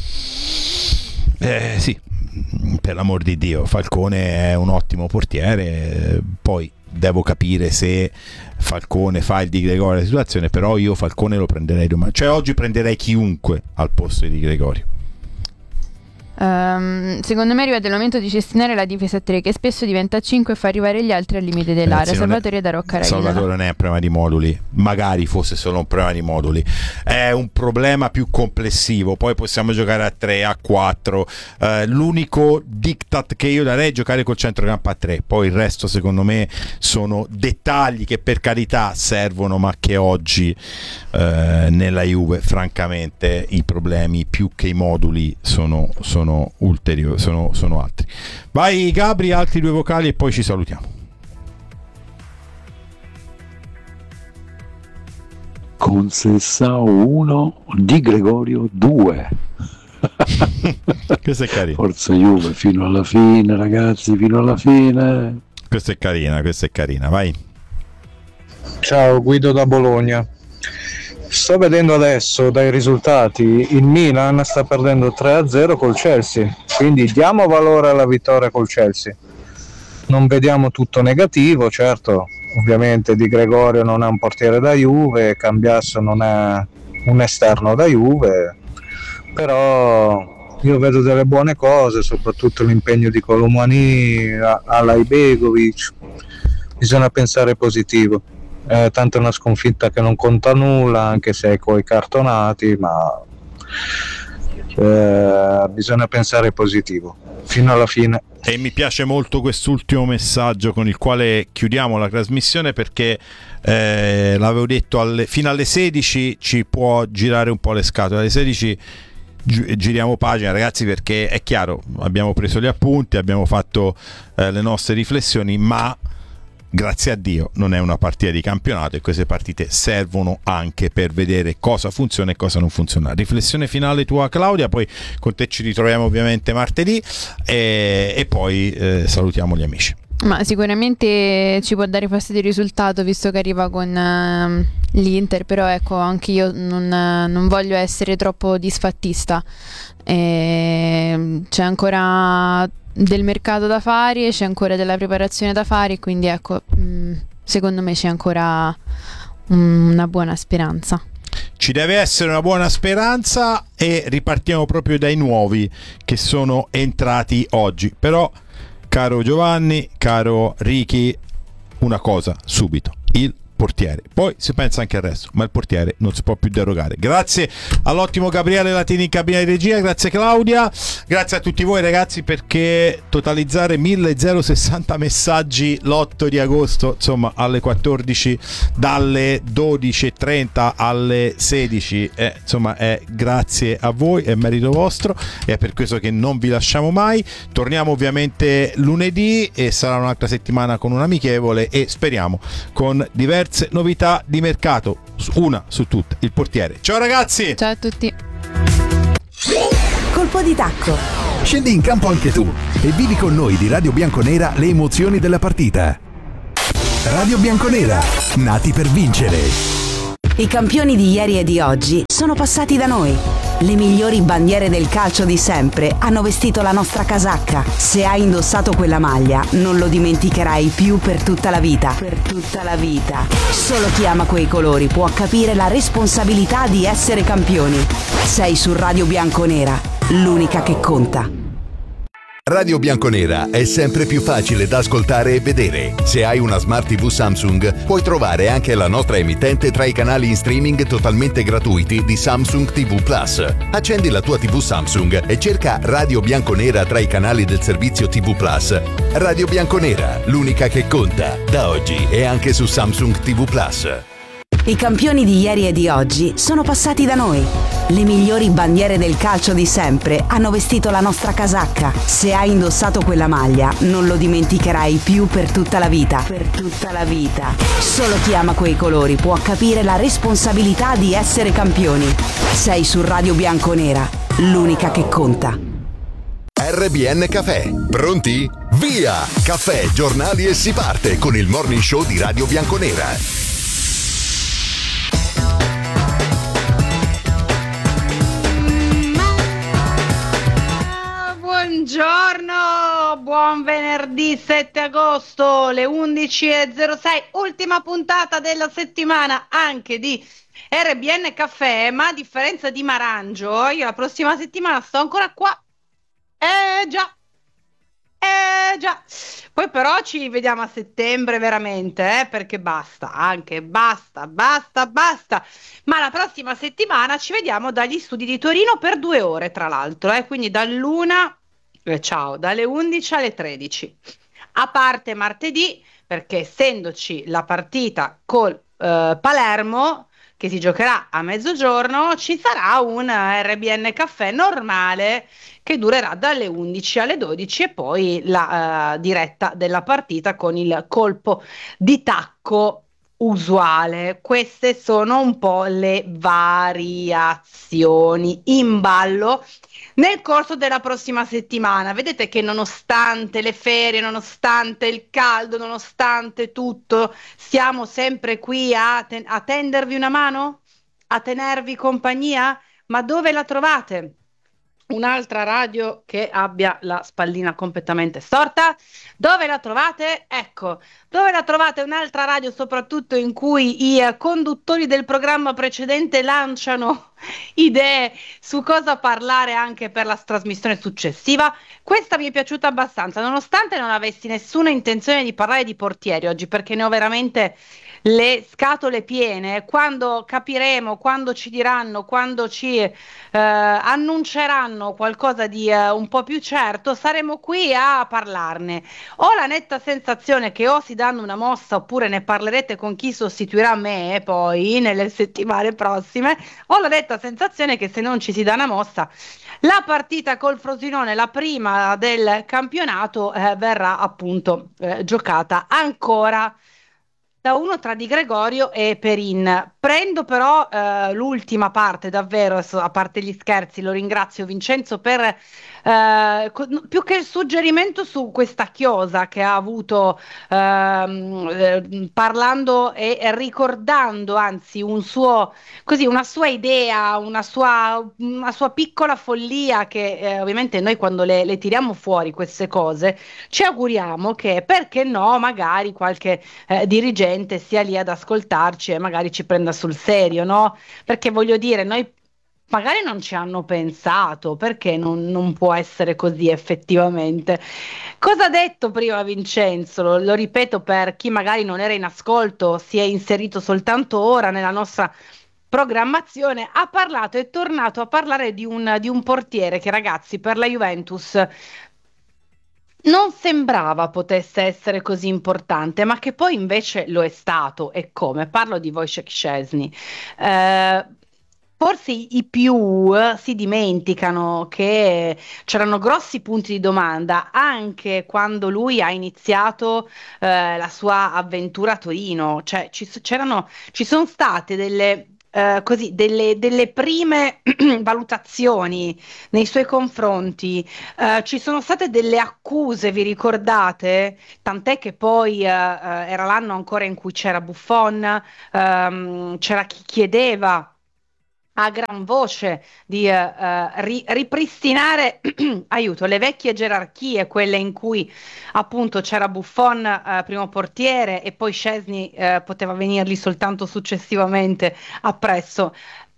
Eh sì, per l'amor di Dio, Falcone è un ottimo portiere, poi devo capire se Falcone fa il Di Gregorio la situazione, però io Falcone lo prenderei domani, cioè oggi prenderei chiunque al posto di Di Gregorio. Um, secondo me è arrivato il momento di cestinare la difesa a tre che spesso diventa a cinque e fa arrivare gli altri al limite dell'area. Ragazzi, Salvatore è, da Rocca Raina. Salvatore non è un problema di moduli, magari fosse solo un problema di moduli, è un problema più complessivo. Poi possiamo giocare a tre, a quattro, eh, l'unico diktat che io darei è giocare col centrocampo a tre, poi il resto secondo me sono dettagli che per carità servono, ma che oggi eh, nella Juve francamente i problemi più che i moduli sono, sono sono ulteriori, sono, sono altri. Vai Gabri, altri due vocali e poi ci salutiamo. Concessao uno, Di Gregorio due. Questo è carino. Forza Juve fino alla fine, ragazzi, fino alla fine. Questa è carina, questa è carina, vai. Ciao, Guido da Bologna. Sto vedendo adesso dai risultati il Milan sta perdendo tre a zero col Chelsea, quindi diamo valore alla vittoria col Chelsea. Non vediamo tutto negativo, certo, ovviamente Di Gregorio non è un portiere da Juve, Cambiasso non è un esterno da Juve, però io vedo delle buone cose, soprattutto l'impegno di Colomani, alla Ibegovic, bisogna pensare positivo. Eh, tanto è una sconfitta che non conta nulla, anche se è coi cartonati, ma eh, bisogna pensare positivo fino alla fine. E mi piace molto quest'ultimo messaggio con il quale chiudiamo la trasmissione, perché eh, l'avevo detto alle, fino alle sedici ci può girare un po' le scatole, alle sedici gi- giriamo pagina, ragazzi, perché è chiaro, abbiamo preso gli appunti, abbiamo fatto eh, le nostre riflessioni, ma grazie a Dio non è una partita di campionato e queste partite servono anche per vedere cosa funziona e cosa non funziona. Riflessione finale tua Claudia, poi con te ci ritroviamo ovviamente martedì e, e poi eh, salutiamo gli amici. Ma sicuramente ci può dare fastidio il risultato visto che arriva con uh, l'Inter, però ecco, anche io non, uh, non voglio essere troppo disfattista, e c'è ancora del mercato da fare, c'è ancora della preparazione da fare, quindi ecco, mh, secondo me c'è ancora una buona speranza. ci deve essere una buona speranza e ripartiamo proprio dai nuovi che sono entrati oggi. Però, caro Giovanni, caro Ricky, una cosa subito: il portiere. Poi si pensa anche al resto, ma il portiere non si può più derogare. Grazie all'ottimo Gabriele Latini in cabina di regia, grazie Claudia, grazie a tutti voi ragazzi, perché totalizzare milleseicento messaggi l'otto di agosto, insomma alle quattordici, dalle dodici e trenta alle sedici, eh, insomma è grazie a voi, è merito vostro, e è per questo che non vi lasciamo mai. Torniamo ovviamente lunedì e sarà un'altra settimana con un amichevole e speriamo con diverse novità di mercato, una su tutte, il portiere. Ciao ragazzi, ciao a tutti. Colpo di tacco. Scendi in campo anche tu e vivi con noi di Radio Bianconera le emozioni della partita. Radio Bianconera, nati per vincere. I campioni di ieri e di oggi sono passati da noi. Le migliori bandiere del calcio di sempre hanno vestito la nostra casacca. Se hai indossato quella maglia, non lo dimenticherai più per tutta la vita. Per tutta la vita. Solo chi ama quei colori può capire la responsabilità di essere campioni. Sei su Radio Bianconera, l'unica che conta. Radio Bianconera è sempre più facile da ascoltare e vedere. Se hai una Smart tivù Samsung, puoi trovare anche la nostra emittente tra i canali in streaming totalmente gratuiti di Samsung tivù Plus. Accendi la tua tivù Samsung e cerca Radio Bianconera tra i canali del servizio tivù Plus. Radio Bianconera, l'unica che conta, da oggi e anche su Samsung tivù Plus. I campioni di ieri e di oggi sono passati da noi. Le migliori bandiere del calcio di sempre hanno vestito la nostra casacca. Se hai indossato quella maglia, non lo dimenticherai più per tutta la vita. Per tutta la vita. Solo chi ama quei colori può capire la responsabilità di essere campioni. Sei su Radio Bianconera, l'unica che conta. R B N Caffè. Pronti? Via! Caffè, giornali e si parte con il morning show di Radio Bianconera. Buongiorno, buon venerdì sette agosto, le undici e zero sei, ultima puntata della settimana anche di R B N Caffè, ma a differenza di Marangio, io la prossima settimana sto ancora qua. Eh già, eh già. Poi però ci vediamo a settembre veramente, eh, perché basta, anche basta, basta, basta. Ma la prossima settimana ci vediamo dagli studi di Torino per due ore, tra l'altro, eh, quindi dall'una... Eh, ciao, dalle undici alle tredici, a parte martedì, perché essendoci la partita col eh, Palermo che si giocherà a mezzogiorno, ci sarà un R B N Caffè normale che durerà dalle undici alle dodici e poi la eh, diretta della partita con il colpo di tacco usuale. Queste sono un po' le variazioni in ballo nel corso della prossima settimana. Vedete che nonostante le ferie, nonostante il caldo, nonostante tutto, siamo sempre qui a, ten- a tendervi una mano? A tenervi compagnia? Ma dove la trovate? Un'altra radio che abbia la spallina completamente storta? Dove la trovate? Ecco, dove la trovate un'altra radio soprattutto in cui i conduttori del programma precedente lanciano idee su cosa parlare anche per la trasmissione successiva? Questa mi è piaciuta abbastanza, nonostante non avessi nessuna intenzione di parlare di portieri oggi, perché ne ho veramente le scatole piene. Quando capiremo, quando ci diranno, quando ci eh, annunceranno qualcosa di eh, un po' più certo, saremo qui a parlarne. Ho la netta sensazione che o si danno una mossa oppure ne parlerete con chi sostituirà me poi nelle settimane prossime. Ho la netta sensazione che se non ci si dà una mossa, la partita col Frosinone, la prima del campionato, eh, verrà appunto eh, giocata ancora da uno tra Di Gregorio e Perin. Prendo però eh, l'ultima parte, davvero, a parte gli scherzi, lo ringrazio Vincenzo per eh, co- più che il suggerimento su questa chiosa che ha avuto ehm, eh, parlando e, e ricordando anzi un suo, così, una sua idea, una sua, una sua piccola follia che eh, ovviamente noi quando le, le tiriamo fuori queste cose ci auguriamo che, perché no, magari qualche eh, dirigente sia lì ad ascoltarci e magari ci prenda sul serio, no? Perché voglio dire, noi magari non ci hanno pensato, perché non, non può essere così effettivamente. Cosa ha detto prima Vincenzo? Lo, lo ripeto per chi magari non era in ascolto, si è inserito soltanto ora nella nostra programmazione, ha parlato, è tornato a parlare di un, di un portiere che, ragazzi, per la Juventus non sembrava potesse essere così importante, ma che poi invece lo è stato. E come? Parlo di Wojciech Szczęsny. Eh, Forse i i più eh, si dimenticano che c'erano grossi punti di domanda anche quando lui ha iniziato eh, la sua avventura a Torino, cioè ci, s- c'erano, ci sono state delle, eh, così, delle, delle prime valutazioni nei suoi confronti, eh, ci sono state delle accuse, vi ricordate? Tant'è che poi eh, eh, era l'anno ancora in cui c'era Buffon, ehm, c'era chi chiedeva a gran voce di eh, eh, ri- ripristinare aiuto, le vecchie gerarchie, quelle in cui appunto c'era Buffon eh, primo portiere e poi Szczęsny eh, poteva venirgli soltanto successivamente appresso.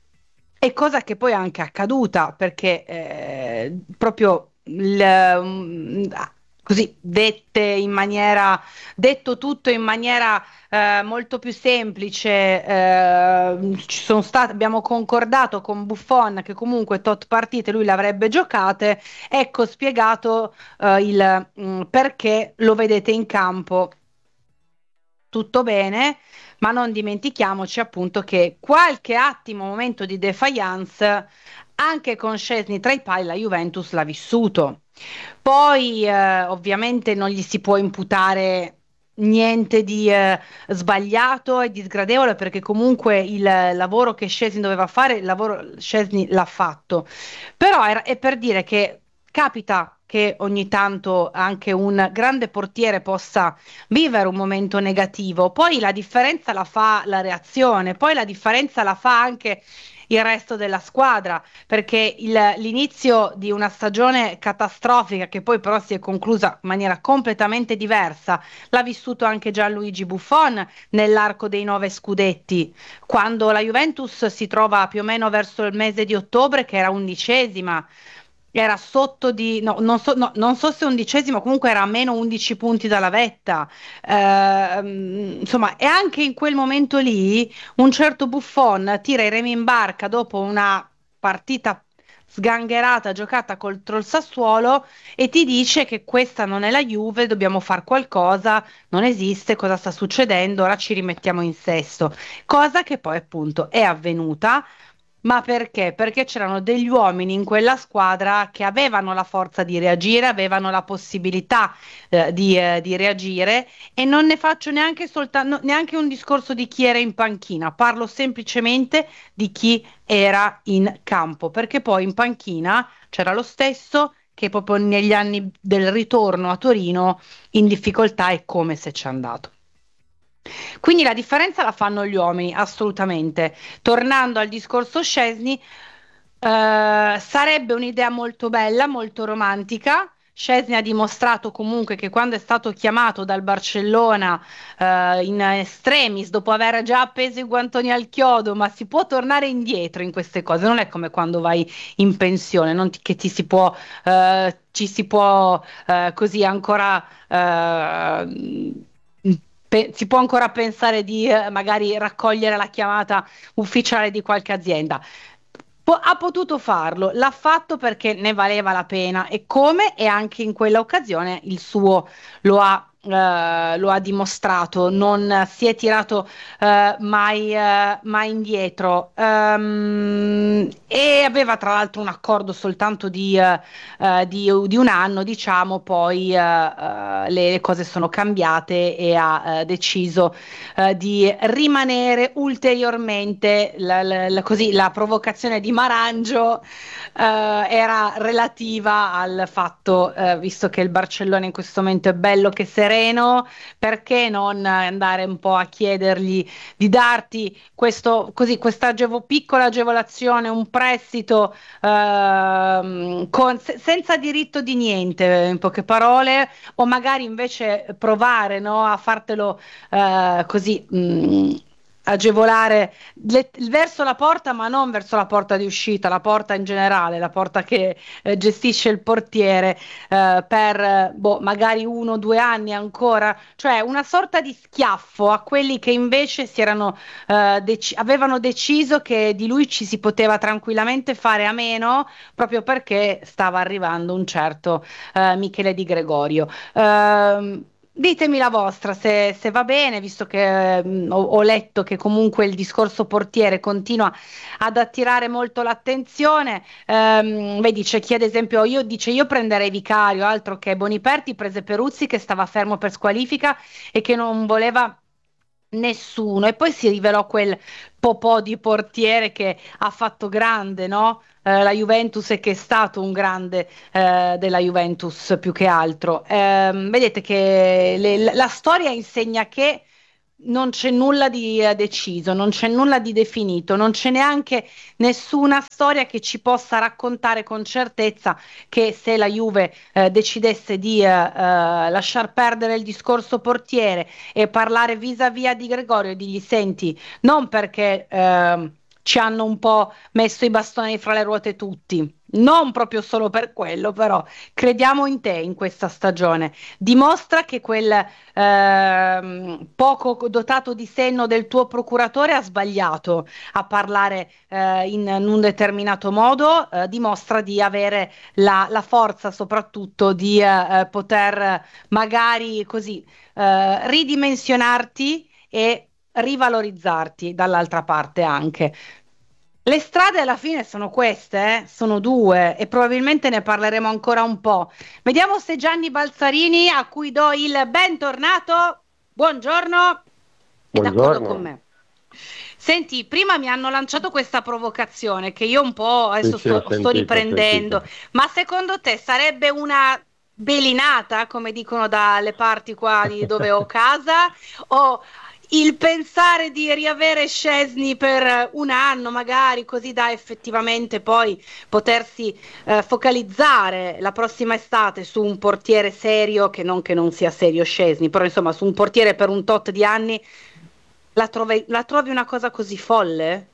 E cosa che poi è anche accaduta, perché eh, proprio il, mm, così dette in maniera, detto tutto in maniera eh, molto più semplice, eh, ci sono state, abbiamo concordato con Buffon che comunque tot partite lui le avrebbe giocate, ecco spiegato eh, il mm, perché lo vedete in campo tutto bene, ma non dimentichiamoci appunto che qualche attimo, momento di defiance, anche con Szczęsny tra i pali la Juventus l'ha vissuto. Poi eh, ovviamente non gli si può imputare niente di eh, sbagliato e di sgradevole perché comunque il lavoro che Szczęsny doveva fare, il lavoro Szczęsny l'ha fatto. Però era- è per dire che capita che ogni tanto anche un grande portiere possa vivere un momento negativo, poi la differenza la fa la reazione, poi la differenza la fa anche il resto della squadra, perché il- l'inizio di una stagione catastrofica che poi però si è conclusa in maniera completamente diversa, l'ha vissuto anche Gianluigi Buffon nell'arco dei nove scudetti, quando la Juventus si trova più o meno verso il mese di ottobre che era undicesima. Era sotto di, no, non so, no, non so se undicesimo, comunque era a meno undici punti dalla vetta. Ehm, insomma, e anche in quel momento lì un certo Buffon tira i remi in barca dopo una partita sgangherata giocata contro il Sassuolo e ti dice che questa non è la Juve, dobbiamo fare qualcosa, non esiste, cosa sta succedendo, ora ci rimettiamo in sesto. Cosa che poi appunto è avvenuta. Ma perché? Perché c'erano degli uomini in quella squadra che avevano la forza di reagire, avevano la possibilità eh, di, eh, di reagire e non ne faccio neanche soltanto neanche un discorso di chi era in panchina, parlo semplicemente di chi era in campo, perché poi in panchina c'era lo stesso che proprio negli anni del ritorno a Torino in difficoltà è come se c'è andato. Quindi la differenza la fanno gli uomini, assolutamente. Tornando al discorso Szczęsny, eh, sarebbe un'idea molto bella, molto romantica. Szczęsny ha dimostrato comunque che quando è stato chiamato dal Barcellona eh, in extremis, dopo aver già appeso i guantoni al chiodo, ma si può tornare indietro in queste cose, non è come quando vai in pensione, non ti- che ti si può, eh, ci si può eh, così ancora... eh, Pe- si può ancora pensare di eh, magari raccogliere la chiamata ufficiale di qualche azienda. Po- ha potuto farlo, l'ha fatto perché ne valeva la pena e come e anche in quella occasione il suo lo ha, eh, lo ha dimostrato, non si è tirato eh, mai, eh, mai indietro. Ehm, e aveva tra l'altro un accordo soltanto di, eh, eh, di, di un anno, diciamo, poi eh, eh, le, le cose sono cambiate e ha eh, deciso eh, di rimanere ulteriormente. La, la- la- così, la provocazione di Marangio eh, era relativa al fatto, eh, visto che il Barcellona in questo momento è bello che sereno, perché non andare un po' a chiedergli di darti questo, così, questa agevo- piccola agevolazione, un prestito ehm, con- se- senza diritto di niente, in poche parole, o magari invece provare, no, a fartelo eh, così mh, agevolare le, verso la porta, ma non verso la porta di uscita, la porta in generale, la porta che eh, gestisce il portiere eh, per boh, magari uno o due anni ancora, cioè una sorta di schiaffo a quelli che invece si erano, eh, dec- avevano deciso che di lui ci si poteva tranquillamente fare a meno, proprio perché stava arrivando un certo eh, Michele Di Gregorio. Ehm, Ditemi la vostra, se, se va bene, visto che mm, ho, ho letto che comunque il discorso portiere continua ad attirare molto l'attenzione. Ehm, vedi, c'è chi ad esempio io, dice io prenderei Vicario, altro che Boniperti, prese Peruzzi che stava fermo per squalifica e che non voleva nessuno. E poi si rivelò quel popò di portiere che ha fatto grande, no? Eh, la Juventus e che è stato un grande eh, della Juventus più che altro. Ehm, vedete che le- la storia insegna che non c'è nulla di eh, deciso, non c'è nulla di definito, non c'è neanche nessuna storia che ci possa raccontare con certezza che se la Juve eh, decidesse di eh, eh, lasciar perdere il discorso portiere e parlare vis-à-vis di Gregorio e dirgli senti, non perché ehm, ci hanno un po' messo i bastoni fra le ruote tutti, non proprio solo per quello, però crediamo in te in questa stagione. Dimostra che quel ehm, poco dotato di senno del tuo procuratore ha sbagliato a parlare eh, in, in un determinato modo, eh, dimostra di avere la, la forza soprattutto di eh, poter magari così eh, ridimensionarti e rivalorizzarti dall'altra parte anche. Le strade alla fine sono queste, eh? Sono due e probabilmente ne parleremo ancora un po'. Vediamo se Gianni Balzarini, a cui do il bentornato, buongiorno, è d'accordo con me. Senti, prima mi hanno lanciato questa provocazione che io un po' adesso Sì, sì, sto, ho sto sentito, ho riprendendo, sentito. ma secondo te sarebbe una belinata, come dicono dalle parti qua di dove ho casa, o il pensare di riavere Szczesny per un anno magari, così da effettivamente poi potersi eh, focalizzare la prossima estate su un portiere serio, che non che non sia serio Szczesny, però insomma su un portiere per un tot di anni, la trovi, la trovi una cosa così folle?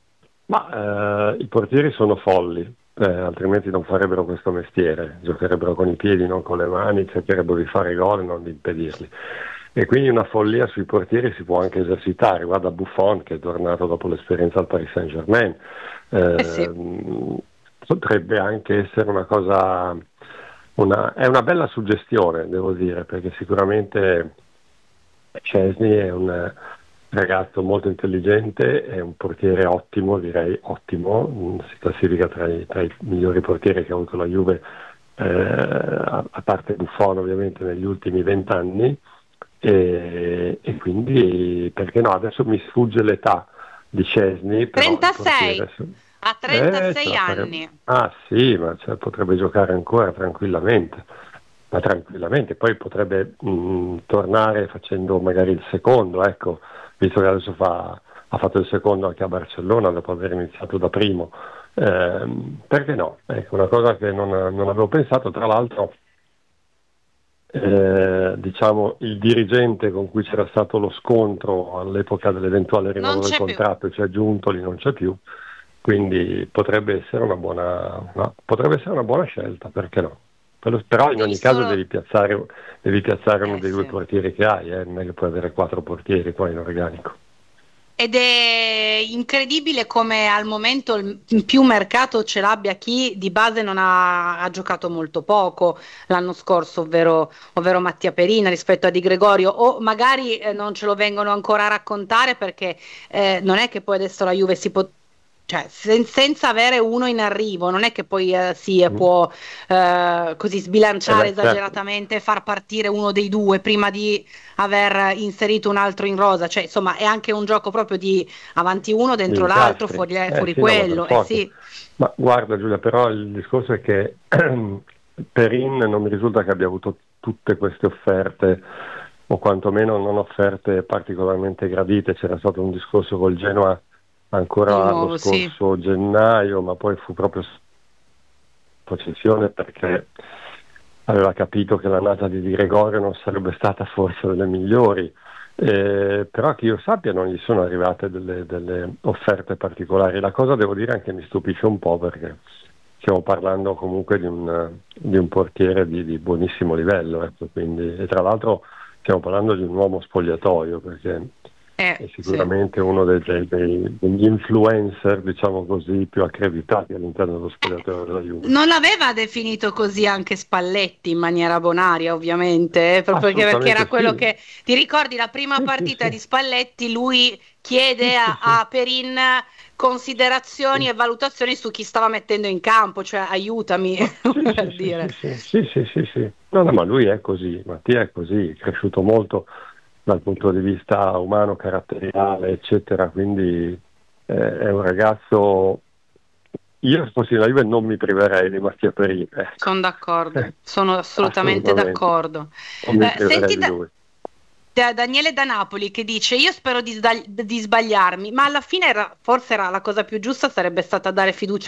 Ma eh, i portieri sono folli, eh, altrimenti non farebbero questo mestiere, giocherebbero con i piedi, non con le mani, cercherebbero di fare gol e non di impedirli. E quindi una follia sui portieri si può anche esercitare. Guarda Buffon che è tornato dopo l'esperienza al Paris Saint-Germain. Eh, Eh sì. Potrebbe anche essere una cosa, una, è una bella suggestione, devo dire, perché sicuramente Szczesny è un ragazzo molto intelligente, è un portiere ottimo, direi ottimo, si classifica tra i, tra i migliori portieri che ha avuto la Juve, eh, a, a parte Buffon ovviamente negli ultimi vent'anni. E, e quindi perché no, adesso mi sfugge l'età di Szczesny, però il trentasei, portiere- ha trentasei Eh, ce la farebbe- anni. Ah sì, ma cioè, potrebbe giocare ancora tranquillamente, ma tranquillamente, poi potrebbe mh, tornare facendo magari il secondo, ecco, visto che adesso fa, ha fatto il secondo anche a Barcellona dopo aver iniziato da primo. Ehm, perché no? Ecco, una cosa che non, non avevo pensato, tra l'altro. Eh, diciamo il dirigente con cui c'era stato lo scontro all'epoca dell'eventuale rinnovo Non del c'è più. contratto, cioè Giuntoli, non c'è più, quindi potrebbe essere una buona, una, potrebbe essere una buona scelta, perché no? Però, però in ogni caso devi piazzare, devi piazzare uno dei due portieri che hai, eh? Non è che puoi avere quattro portieri qua in organico. Ed è incredibile come al momento il più mercato ce l'abbia chi di base non ha, ha giocato molto poco l'anno scorso, ovvero, ovvero Mattia Perina rispetto a Di Gregorio, o magari eh, non ce lo vengono ancora a raccontare perché eh, non è che poi adesso la Juve si può, cioè sen- senza avere uno in arrivo, non è che poi eh, si eh, può eh, così sbilanciare Eh beh, certo. esageratamente e far partire uno dei due prima di aver inserito un altro in rosa, cioè insomma è anche un gioco proprio di avanti uno dentro Di l'altro, incastri. fuori, Eh, fuori sì, no, ma per quello, eh forza. sì. Ma guarda Giulia, però il discorso è che Perin non mi risulta che abbia avuto tutte queste offerte, o quantomeno non offerte particolarmente gradite. C'era stato un discorso col Genoa ancora Di nuovo, lo sì. scorso gennaio, ma poi fu proprio processione perché aveva capito che l'annata di Di Gregorio non sarebbe stata forse delle migliori, Eh, però che io sappia non gli sono arrivate delle, delle offerte particolari. La cosa, devo dire, anche mi stupisce un po', perché stiamo parlando comunque di un, di un portiere di, di buonissimo livello, ecco, quindi, e tra l'altro stiamo parlando di un uomo spogliatoio, perché Eh, è sicuramente uno dei, dei- dei- degli influencer, diciamo così, più accreditati all'interno dello spogliatoio della Juve. Non aveva definito così anche Spalletti in maniera bonaria, ovviamente, eh, proprio perché, perché era Assolutamente quello sì. che ti ricordi la prima partita di Spalletti, lui chiede a, a Perin considerazioni e valutazioni su chi stava mettendo in campo, cioè aiutami per dire. Sì, sì, sì, sì, sì. No, no, ma lui è così, Mattia è così, è cresciuto molto dal punto di vista umano, caratteriale, eccetera, quindi eh, è un ragazzo. Io se fossi la Juve non mi priverei di Mattia Perin, ecco. Sono d'accordo, sono assolutamente, Assolutamente. d'accordo. Non mi Eh, priverei senti di da- lui. da Daniele da Napoli che dice io spero di, sbagli- di sbagliarmi, ma alla fine era- forse era la cosa più giusta sarebbe stata dare fiducia